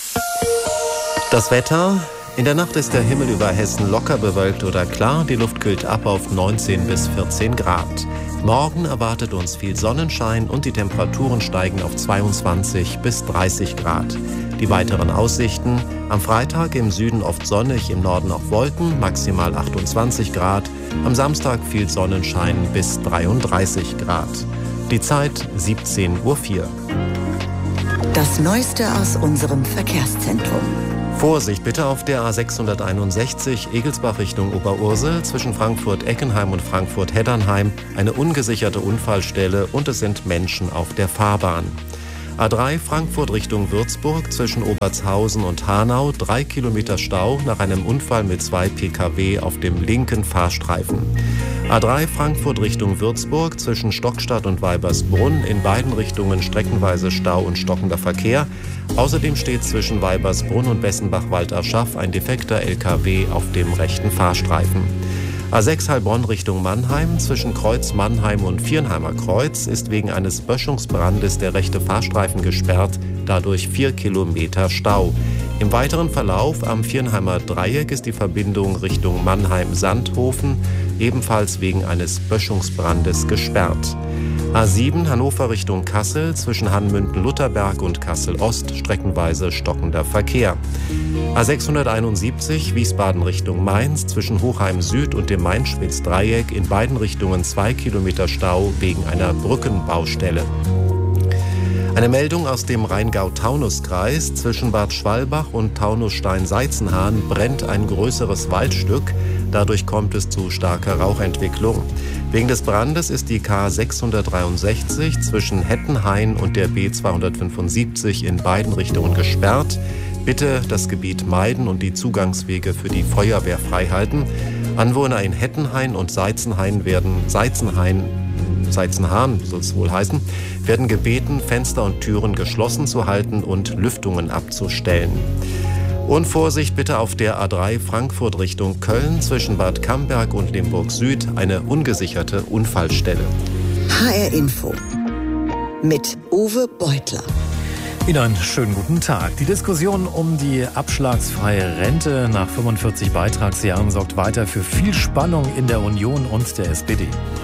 S2: Das Wetter. In der Nacht ist der Himmel über Hessen locker bewölkt oder klar. Die Luft kühlt ab auf neunzehn bis vierzehn Grad. Morgen erwartet uns viel Sonnenschein und die Temperaturen steigen auf zweiundzwanzig bis dreißig Grad. Die weiteren Aussichten: am Freitag im Süden oft sonnig, im Norden auch Wolken, maximal achtundzwanzig Grad. Am Samstag viel Sonnenschein bis dreiunddreißig Grad. Die Zeit siebzehn Uhr vier.
S1: Das Neueste aus unserem Verkehrszentrum.
S2: Vorsicht bitte auf der A sechshunderteinundsechzig Egelsbach Richtung Oberursel zwischen Frankfurt-Eckenheim und Frankfurt-Heddernheim. Eine ungesicherte Unfallstelle und es sind Menschen auf der Fahrbahn. A drei Frankfurt Richtung Würzburg zwischen Obertshausen und Hanau. Drei Kilometer Stau nach einem Unfall mit zwei Pkw auf dem linken Fahrstreifen. A drei Frankfurt Richtung Würzburg zwischen Stockstadt und Weibersbrunn. In beiden Richtungen streckenweise Stau und stockender Verkehr. Außerdem steht zwischen Weibersbrunn und Bessenbach-Walterschaff ein defekter L K W auf dem rechten Fahrstreifen. A sechs Heilbronn Richtung Mannheim zwischen Kreuz Mannheim und Viernheimer Kreuz ist wegen eines Böschungsbrandes der rechte Fahrstreifen gesperrt, dadurch vier Kilometer Stau. Im weiteren Verlauf am Viernheimer Dreieck ist die Verbindung Richtung Mannheim-Sandhofen ebenfalls wegen eines Böschungsbrandes gesperrt. A sieben Hannover Richtung Kassel zwischen Hanmünden-Lutherberg und Kassel-Ost streckenweise stockender Verkehr. A sechshunderteinundsiebzig Wiesbaden Richtung Mainz zwischen Hochheim Süd und dem Main-Spitz-Dreieck in beiden Richtungen zwei Kilometer Stau wegen einer Brückenbaustelle. Eine Meldung aus dem Rheingau-Taunus-Kreis. Zwischen Bad Schwalbach und Taunusstein-Seizenhahn brennt ein größeres Waldstück. Dadurch kommt es zu starker Rauchentwicklung. Wegen des Brandes ist die K sechshundertdreiundsechzig zwischen Hettenhain und der B zweihundertfünfundsiebzig in beiden Richtungen gesperrt. Bitte das Gebiet meiden und die Zugangswege für die Feuerwehr freihalten. Anwohner in Hettenhain und Seizenhain werden, Seizenhain, Seizenhahn soll es wohl heißen, werden gebeten, Fenster und Türen geschlossen zu halten und Lüftungen abzustellen. Und Vorsicht bitte auf der A drei Frankfurt Richtung Köln zwischen Bad Camberg und Limburg Süd, eine ungesicherte Unfallstelle.
S1: H R Info mit Uwe Beutler.
S5: Wieder einen schönen guten Tag. Die Diskussion um die abschlagsfreie Rente nach fünfundvierzig Beitragsjahren sorgt weiter für viel Spannung in der Union und der S P D.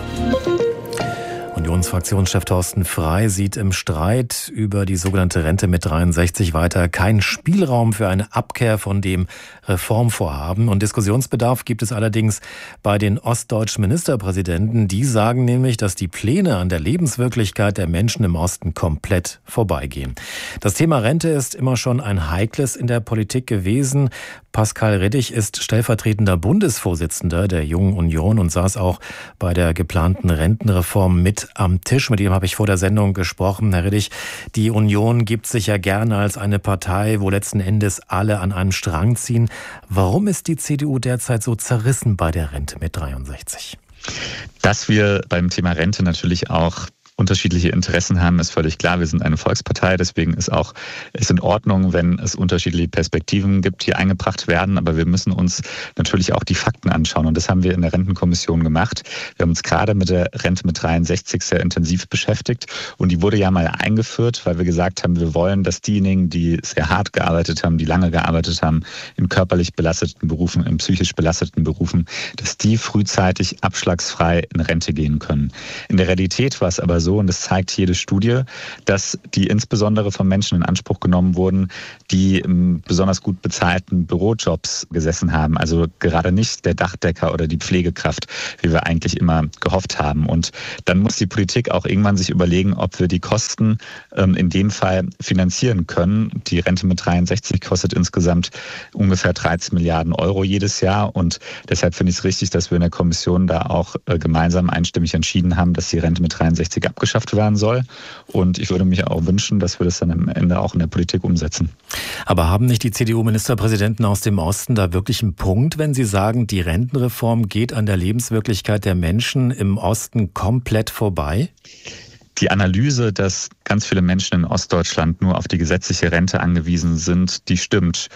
S5: Unionsfraktionschef Thorsten Frey sieht im Streit über die sogenannte Rente mit dreiundsechzig weiter keinen Spielraum für eine Abkehr von dem Reformvorhaben. Und Diskussionsbedarf gibt es allerdings bei den ostdeutschen Ministerpräsidenten. Die sagen nämlich, dass die Pläne an der Lebenswirklichkeit der Menschen im Osten komplett vorbeigehen. Das Thema Rente ist immer schon ein heikles in der Politik gewesen. Pascal Riddig ist stellvertretender Bundesvorsitzender der Jungen Union und saß auch bei der geplanten Rentenreform mit am Tisch. Mit ihm habe ich vor der Sendung gesprochen. Herr Riddig, die Union gibt sich ja gerne als eine Partei, wo letzten Endes alle an einem Strang ziehen. Warum ist die C D U derzeit so zerrissen bei der Rente mit dreiundsechzig?
S21: Dass wir beim Thema Rente natürlich auch unterschiedliche Interessen haben, ist völlig klar. Wir sind eine Volkspartei, deswegen ist auch ist in Ordnung, wenn es unterschiedliche Perspektiven gibt, die eingebracht werden. Aber wir müssen uns natürlich auch die Fakten anschauen. Und das haben wir in der Rentenkommission gemacht. Wir haben uns gerade mit der Rente mit dreiundsechzig sehr intensiv beschäftigt. Und die wurde ja mal eingeführt, weil wir gesagt haben, wir wollen, dass diejenigen, die sehr hart gearbeitet haben, die lange gearbeitet haben, in körperlich belasteten Berufen, in psychisch belasteten Berufen, dass die frühzeitig abschlagsfrei in Rente gehen können. In der Realität war es aber so, und das zeigt jede Studie, dass die insbesondere von Menschen in Anspruch genommen wurden, die in besonders gut bezahlten Bürojobs gesessen haben. Also gerade nicht der Dachdecker oder die Pflegekraft, wie wir eigentlich immer gehofft haben. Und dann muss die Politik auch irgendwann sich überlegen, ob wir die Kosten ähm, in dem Fall finanzieren können. Die Rente mit dreiundsechzig kostet insgesamt ungefähr dreizehn Milliarden Euro jedes Jahr. Und deshalb finde ich es richtig, dass wir in der Kommission da auch äh, gemeinsam einstimmig entschieden haben, dass die Rente mit dreiundsechzig abgeschafft werden soll. Und ich würde mich auch wünschen, dass wir das dann am Ende auch in der Politik umsetzen.
S5: Aber haben nicht die C D U-Ministerpräsidenten aus dem Osten da wirklich einen Punkt, wenn sie sagen, die Rentenreform geht an der Lebenswirklichkeit der Menschen im Osten komplett vorbei?
S21: Die Analyse, dass ganz viele Menschen in Ostdeutschland nur auf die gesetzliche Rente angewiesen sind, die stimmt.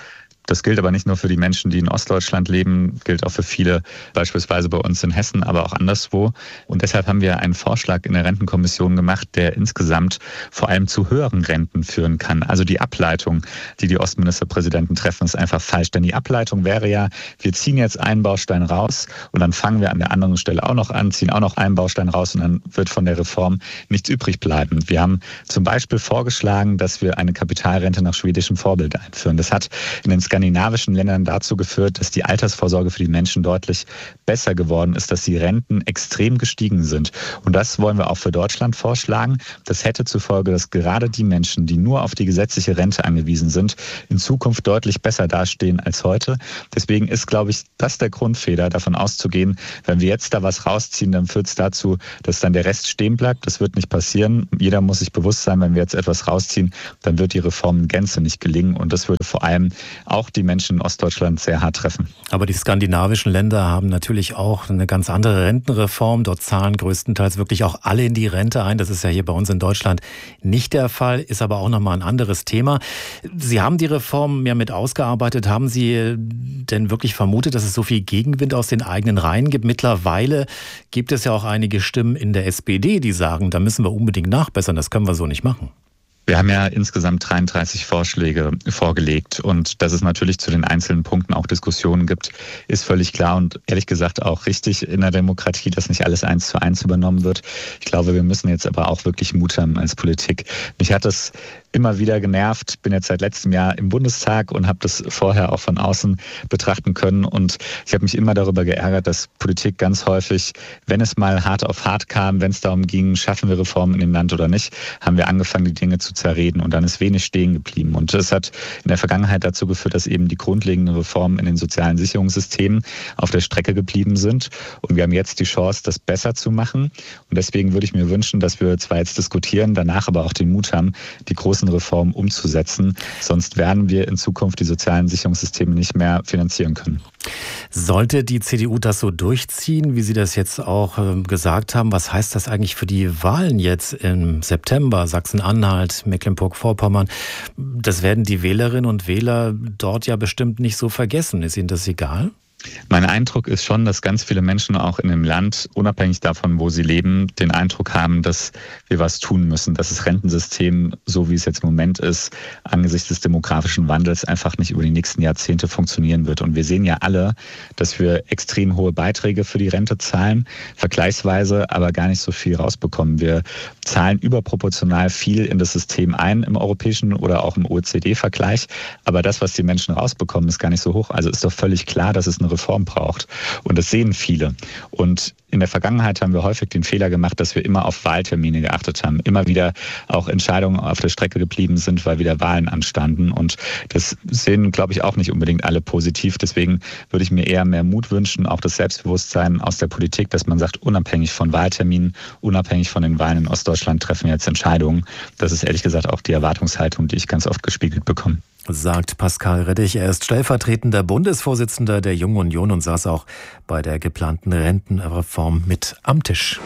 S21: Das gilt aber nicht nur für die Menschen, die in Ostdeutschland leben, gilt auch für viele, beispielsweise bei uns in Hessen, aber auch anderswo. Und deshalb haben wir einen Vorschlag in der Rentenkommission gemacht, der insgesamt vor allem zu höheren Renten führen kann. Also die Ableitung, die die Ostministerpräsidenten treffen, ist einfach falsch. Denn die Ableitung wäre ja, wir ziehen jetzt einen Baustein raus und dann fangen wir an der anderen Stelle auch noch an, ziehen auch noch einen Baustein raus und dann wird von der Reform nichts übrig bleiben. Wir haben zum Beispiel vorgeschlagen, dass wir eine Kapitalrente nach schwedischem Vorbild einführen. Das hat in den skandinavischen Ländern dazu geführt, dass die Altersvorsorge für die Menschen deutlich besser geworden ist, dass die Renten extrem gestiegen sind. Und das wollen wir auch für Deutschland vorschlagen. Das hätte zur Folge, dass gerade die Menschen, die nur auf die gesetzliche Rente angewiesen sind, in Zukunft deutlich besser dastehen als heute. Deswegen ist, glaube ich, das der Grundfehler, davon auszugehen, wenn wir jetzt da was rausziehen, dann führt es dazu, dass dann der Rest stehen bleibt. Das wird nicht passieren. Jeder muss sich bewusst sein, wenn wir jetzt etwas rausziehen, dann wird die Reform in Gänze nicht gelingen. Und das würde vor allem auch die Menschen in Ostdeutschland sehr hart treffen.
S5: Aber die skandinavischen Länder haben natürlich auch eine ganz andere Rentenreform. Dort zahlen größtenteils wirklich auch alle in die Rente ein. Das ist ja hier bei uns in Deutschland nicht der Fall, ist aber auch nochmal ein anderes Thema. Sie haben die Reform ja mit ausgearbeitet. Haben Sie denn wirklich vermutet, dass es so viel Gegenwind aus den eigenen Reihen gibt? Mittlerweile gibt es ja auch einige Stimmen in der S P D, die sagen, da müssen wir unbedingt nachbessern, das können wir so nicht machen.
S21: Wir haben ja insgesamt dreiunddreißig Vorschläge vorgelegt und dass es natürlich zu den einzelnen Punkten auch Diskussionen gibt, ist völlig klar und ehrlich gesagt auch richtig in der Demokratie, dass nicht alles eins zu eins übernommen wird. Ich glaube, wir müssen jetzt aber auch wirklich Mut haben als Politik. Mich hat das immer wieder genervt. Ich bin jetzt seit letztem Jahr im Bundestag und habe das vorher auch von außen betrachten können und ich habe mich immer darüber geärgert, dass Politik ganz häufig, wenn es mal hart auf hart kam, wenn es darum ging, schaffen wir Reformen in dem Land oder nicht, haben wir angefangen, die Dinge zu zerreden und dann ist wenig stehen geblieben. Und das hat in der Vergangenheit dazu geführt, dass eben die grundlegenden Reformen in den sozialen Sicherungssystemen auf der Strecke geblieben sind. Und wir haben jetzt die Chance, das besser zu machen. Und deswegen würde ich mir wünschen, dass wir zwar jetzt diskutieren, danach aber auch den Mut haben, die großen Reformen umzusetzen. Sonst werden wir in Zukunft die sozialen Sicherungssysteme nicht mehr finanzieren können.
S5: Sollte die C D U das so durchziehen, wie Sie das jetzt auch äh, gesagt haben, was heißt das eigentlich für die Wahlen jetzt im September, Sachsen-Anhalt, Mecklenburg-Vorpommern? Das werden die Wählerinnen und Wähler dort ja bestimmt nicht so vergessen. Ist Ihnen das egal?
S21: Mein Eindruck ist schon, dass ganz viele Menschen auch in dem Land, unabhängig davon, wo sie leben, den Eindruck haben, dass wir was tun müssen, dass das Rentensystem, so wie es jetzt im Moment ist, angesichts des demografischen Wandels einfach nicht über die nächsten Jahrzehnte funktionieren wird. Und wir sehen ja alle, dass wir extrem hohe Beiträge für die Rente zahlen, vergleichsweise aber gar nicht so viel rausbekommen. Wir zahlen überproportional viel in das System ein im europäischen oder auch im O E C D-Vergleich, aber das, was die Menschen rausbekommen, ist gar nicht so hoch. Also ist doch völlig klar, dass es eine Reform braucht. Und das sehen viele. Und in der Vergangenheit haben wir häufig den Fehler gemacht, dass wir immer auf Wahltermine geachtet haben. Immer wieder auch Entscheidungen auf der Strecke geblieben sind, weil wieder Wahlen anstanden. Und das sehen, glaube ich, auch nicht unbedingt alle positiv. Deswegen würde ich mir eher mehr Mut wünschen, auch das Selbstbewusstsein aus der Politik, dass man sagt, unabhängig von Wahlterminen, unabhängig von den Wahlen in Ostdeutschland treffen wir jetzt Entscheidungen. Das ist ehrlich gesagt auch die Erwartungshaltung, die ich ganz oft gespiegelt bekomme.
S5: Sagt Pascal Reddich. Er ist stellvertretender Bundesvorsitzender der Jungen Union und saß auch bei der geplanten Rentenreform mit am Tisch.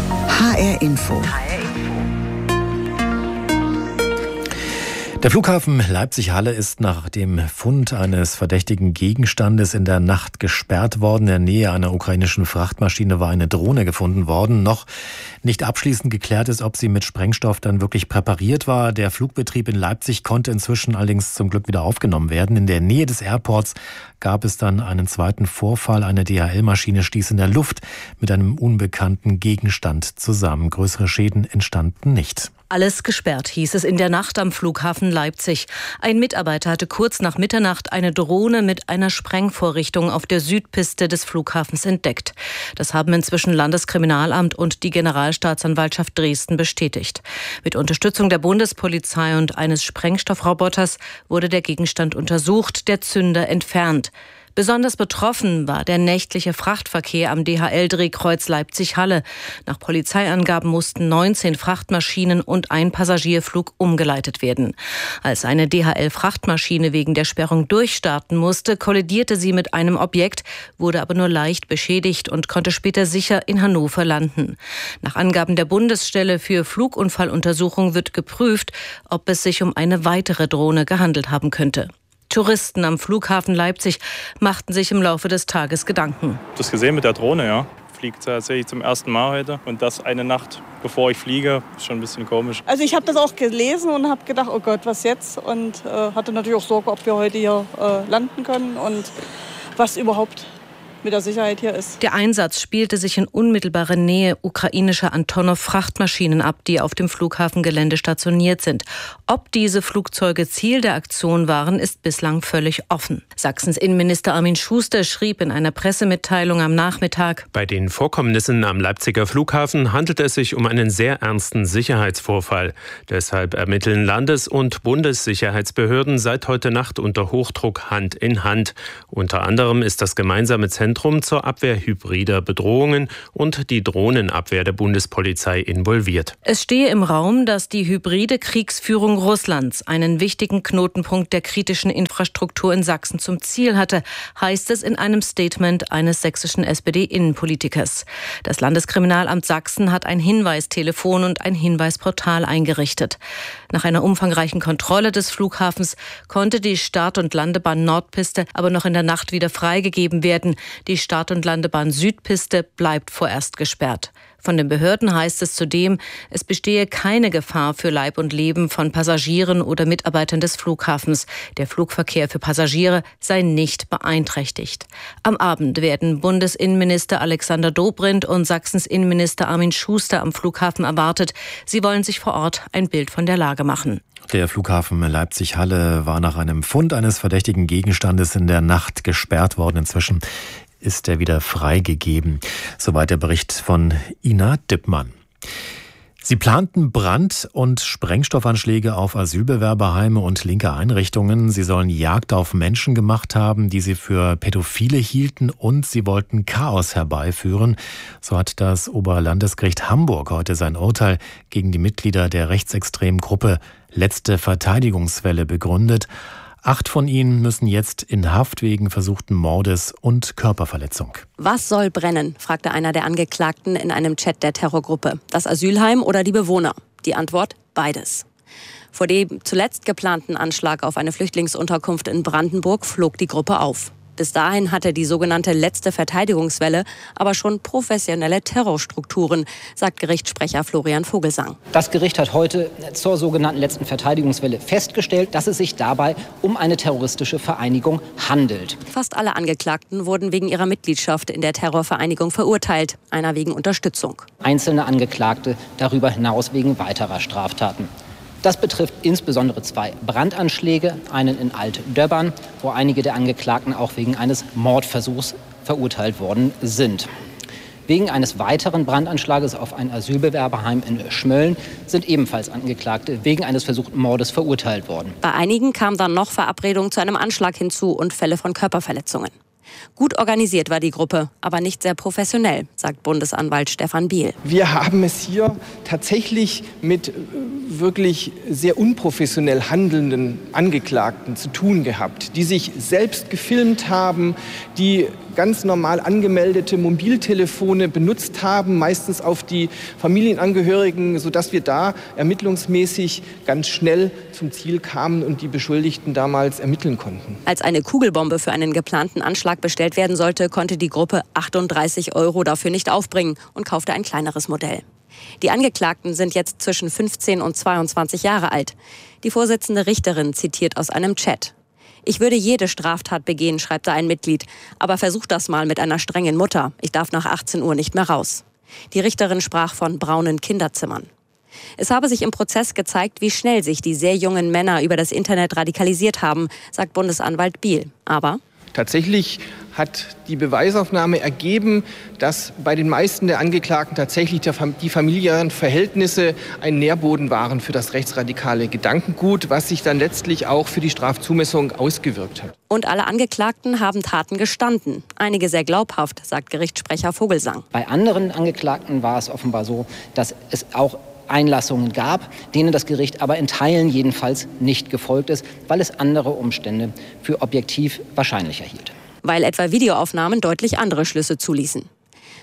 S1: H R Info.
S5: Der Flughafen Leipzig-Halle ist nach dem Fund eines verdächtigen Gegenstandes in der Nacht gesperrt worden. In der Nähe einer ukrainischen Frachtmaschine war eine Drohne gefunden worden. Noch nicht abschließend geklärt ist, ob sie mit Sprengstoff dann wirklich präpariert war. Der Flugbetrieb in Leipzig konnte inzwischen allerdings zum Glück wieder aufgenommen werden. In der Nähe des Airports gab es dann einen zweiten Vorfall. Eine D H L-Maschine stieß in der Luft mit einem unbekannten Gegenstand zusammen. Größere Schäden entstanden nicht.
S3: Alles gesperrt, hieß es in der Nacht am Flughafen Leipzig. Ein Mitarbeiter hatte kurz nach Mitternacht eine Drohne mit einer Sprengvorrichtung auf der Südpiste des Flughafens entdeckt. Das haben inzwischen Landeskriminalamt und die Generalstaatsanwaltschaft Dresden bestätigt. Mit Unterstützung der Bundespolizei und eines Sprengstoffroboters wurde der Gegenstand untersucht, der Zünder entfernt. Besonders betroffen war der nächtliche Frachtverkehr am D H L-Drehkreuz Leipzig-Halle. Nach Polizeiangaben mussten neunzehn Frachtmaschinen und ein Passagierflug umgeleitet werden. Als eine D H L-Frachtmaschine wegen der Sperrung durchstarten musste, kollidierte sie mit einem Objekt, wurde aber nur leicht beschädigt und konnte später sicher in Hannover landen. Nach Angaben der Bundesstelle für Flugunfalluntersuchung wird geprüft, ob es sich um eine weitere Drohne gehandelt haben könnte. Touristen am Flughafen Leipzig machten sich im Laufe des Tages Gedanken.
S4: Das gesehen mit der Drohne, ja. Fliegt tatsächlich zum ersten Mal heute. Und das eine Nacht, bevor ich fliege, ist schon ein bisschen komisch.
S22: Also ich habe das auch gelesen und habe gedacht, oh Gott, was jetzt? Und äh, hatte natürlich auch Sorge, ob wir heute hier äh, landen können und was überhaupt mit der Sicherheit hier ist.
S3: Der Einsatz spielte sich in unmittelbarer Nähe ukrainischer Antonov-Frachtmaschinen ab, die auf dem Flughafengelände stationiert sind. Ob diese Flugzeuge Ziel der Aktion waren, ist bislang völlig offen. Sachsens Innenminister Armin Schuster schrieb in einer Pressemitteilung am Nachmittag:
S23: Bei den Vorkommnissen am Leipziger Flughafen handelt es sich um einen sehr ernsten Sicherheitsvorfall. Deshalb ermitteln Landes- und Bundessicherheitsbehörden seit heute Nacht unter Hochdruck Hand in Hand. Unter anderem ist das gemeinsame Zentrum zur Abwehr hybrider Bedrohungen und die Drohnenabwehr der Bundespolizei involviert.
S3: Es stehe im Raum, dass die hybride Kriegsführung Russlands einen wichtigen Knotenpunkt der kritischen Infrastruktur in Sachsen zum Ziel hatte, heißt es in einem Statement eines sächsischen S P D-Innenpolitikers. Das Landeskriminalamt Sachsen hat ein Hinweistelefon und ein Hinweisportal eingerichtet. Nach einer umfangreichen Kontrolle des Flughafens konnte die Start- und Landebahn Nordpiste aber noch in der Nacht wieder freigegeben werden. Die Start- und Landebahn Südpiste bleibt vorerst gesperrt. Von den Behörden heißt es zudem, es bestehe keine Gefahr für Leib und Leben von Passagieren oder Mitarbeitern des Flughafens. Der Flugverkehr für Passagiere sei nicht beeinträchtigt. Am Abend werden Bundesinnenminister Alexander Dobrindt und Sachsens Innenminister Armin Schuster am Flughafen erwartet. Sie wollen sich vor Ort ein Bild von der Lage machen.
S5: Der Flughafen Leipzig-Halle war nach einem Fund eines verdächtigen Gegenstandes in der Nacht gesperrt worden. Inzwischen ist er wieder freigegeben. Soweit der Bericht von Ina Dippmann. Sie planten Brand- und Sprengstoffanschläge auf Asylbewerberheime und linke Einrichtungen. Sie sollen Jagd auf Menschen gemacht haben, die sie für Pädophile hielten, und sie wollten Chaos herbeiführen. So hat das Oberlandesgericht Hamburg heute sein Urteil gegen die Mitglieder der rechtsextremen Gruppe Letzte Verteidigungswelle begründet. Acht von ihnen müssen jetzt in Haft wegen versuchten Mordes und Körperverletzung.
S24: Was soll brennen, fragte einer der Angeklagten in einem Chat der Terrorgruppe. Das Asylheim oder die Bewohner? Die Antwort: beides. Vor dem zuletzt geplanten Anschlag auf eine Flüchtlingsunterkunft in Brandenburg flog die Gruppe auf. Bis dahin hatte die sogenannte Letzte Verteidigungswelle aber schon professionelle Terrorstrukturen, sagt Gerichtssprecher Florian Vogelsang.
S25: Das Gericht hat heute zur sogenannten Letzten Verteidigungswelle festgestellt, dass es sich dabei um eine terroristische Vereinigung handelt.
S24: Fast alle Angeklagten wurden wegen ihrer Mitgliedschaft in der Terrorvereinigung verurteilt, einer wegen Unterstützung.
S25: Einzelne Angeklagte darüber hinaus wegen weiterer Straftaten. Das betrifft insbesondere zwei Brandanschläge, einen in Alt-Döbbern, wo einige der Angeklagten auch wegen eines Mordversuchs verurteilt worden sind. Wegen eines weiteren Brandanschlages auf ein Asylbewerberheim in Schmölln sind ebenfalls Angeklagte wegen eines versuchten Mordes verurteilt worden.
S24: Bei einigen kam dann noch Verabredung zu einem Anschlag hinzu und Fälle von Körperverletzungen. Gut organisiert war die Gruppe, aber nicht sehr professionell, sagt Bundesanwalt Stefan Biel.
S26: Wir haben es hier tatsächlich mit wirklich sehr unprofessionell handelnden Angeklagten zu tun gehabt, die sich selbst gefilmt haben, die ganz normal angemeldete Mobiltelefone benutzt haben, meistens auf die Familienangehörigen, sodass wir da ermittlungsmäßig ganz schnell zum Ziel kamen und die Beschuldigten damals ermitteln konnten.
S24: Als eine Kugelbombe für einen geplanten Anschlag bestellt werden sollte, konnte die Gruppe achtunddreißig Euro dafür nicht aufbringen und kaufte ein kleineres Modell. Die Angeklagten sind jetzt zwischen fünfzehn und zweiundzwanzig Jahre alt. Die Vorsitzende Richterin zitiert aus einem Chat: Ich würde jede Straftat begehen, schreibt da ein Mitglied. Aber versucht das mal mit einer strengen Mutter. Ich darf nach achtzehn Uhr nicht mehr raus. Die Richterin sprach von braunen Kinderzimmern. Es habe sich im Prozess gezeigt, wie schnell sich die sehr jungen Männer über das Internet radikalisiert haben, sagt Bundesanwalt Biel. Aber
S26: tatsächlich hat die Beweisaufnahme ergeben, dass bei den meisten der Angeklagten tatsächlich die familiären Verhältnisse ein Nährboden waren für das rechtsradikale Gedankengut, was sich dann letztlich auch für die Strafzumessung ausgewirkt hat.
S24: Und alle Angeklagten haben Taten gestanden. Einige sehr glaubhaft, sagt Gerichtssprecher Vogelsang.
S25: Bei anderen Angeklagten war es offenbar so, dass es auch Einlassungen gab, denen das Gericht aber in Teilen jedenfalls nicht gefolgt ist, weil es andere Umstände für objektiv wahrscheinlicher hielt.
S24: Weil etwa Videoaufnahmen deutlich andere Schlüsse zuließen.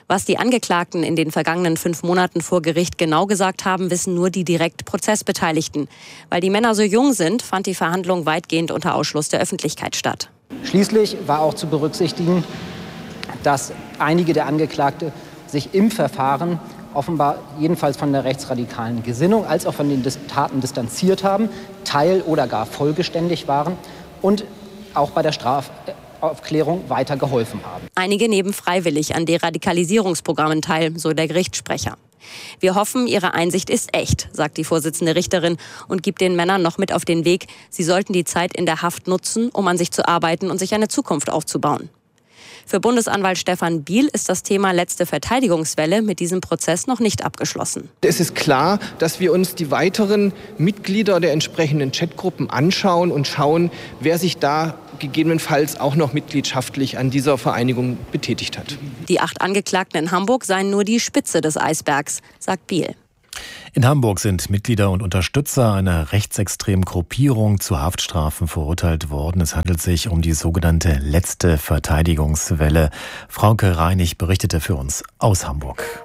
S24: Was die Angeklagten in den vergangenen fünf Monaten vor Gericht genau gesagt haben, wissen nur die direkt Prozessbeteiligten. Weil die Männer so jung sind, fand die Verhandlung weitgehend unter Ausschluss der Öffentlichkeit statt.
S25: Schließlich war auch zu berücksichtigen, dass einige der Angeklagten sich im Verfahren offenbar jedenfalls von der rechtsradikalen Gesinnung als auch von den Taten distanziert haben, teil- oder gar folgeständig waren und auch bei der Strafaufklärung weiter geholfen haben.
S24: Einige nehmen freiwillig an Deradikalisierungsprogrammen teil, so der Gerichtssprecher. Wir hoffen, ihre Einsicht ist echt, sagt die Vorsitzende Richterin und gibt den Männern noch mit auf den Weg, sie sollten die Zeit in der Haft nutzen, um an sich zu arbeiten und sich eine Zukunft aufzubauen. Für Bundesanwalt Stefan Biel ist das Thema letzte Verteidigungswelle mit diesem Prozess noch nicht abgeschlossen.
S26: Es ist klar, dass wir uns die weiteren Mitglieder der entsprechenden Chatgruppen anschauen und schauen, wer sich da gegebenenfalls auch noch mitgliedschaftlich an dieser Vereinigung betätigt hat.
S24: Die acht Angeklagten in Hamburg seien nur die Spitze des Eisbergs, sagt Biel.
S5: In Hamburg sind Mitglieder und Unterstützer einer rechtsextremen Gruppierung zu Haftstrafen verurteilt worden. Es handelt sich um die sogenannte letzte Verteidigungswelle. Frauke Reinig berichtete für uns aus Hamburg.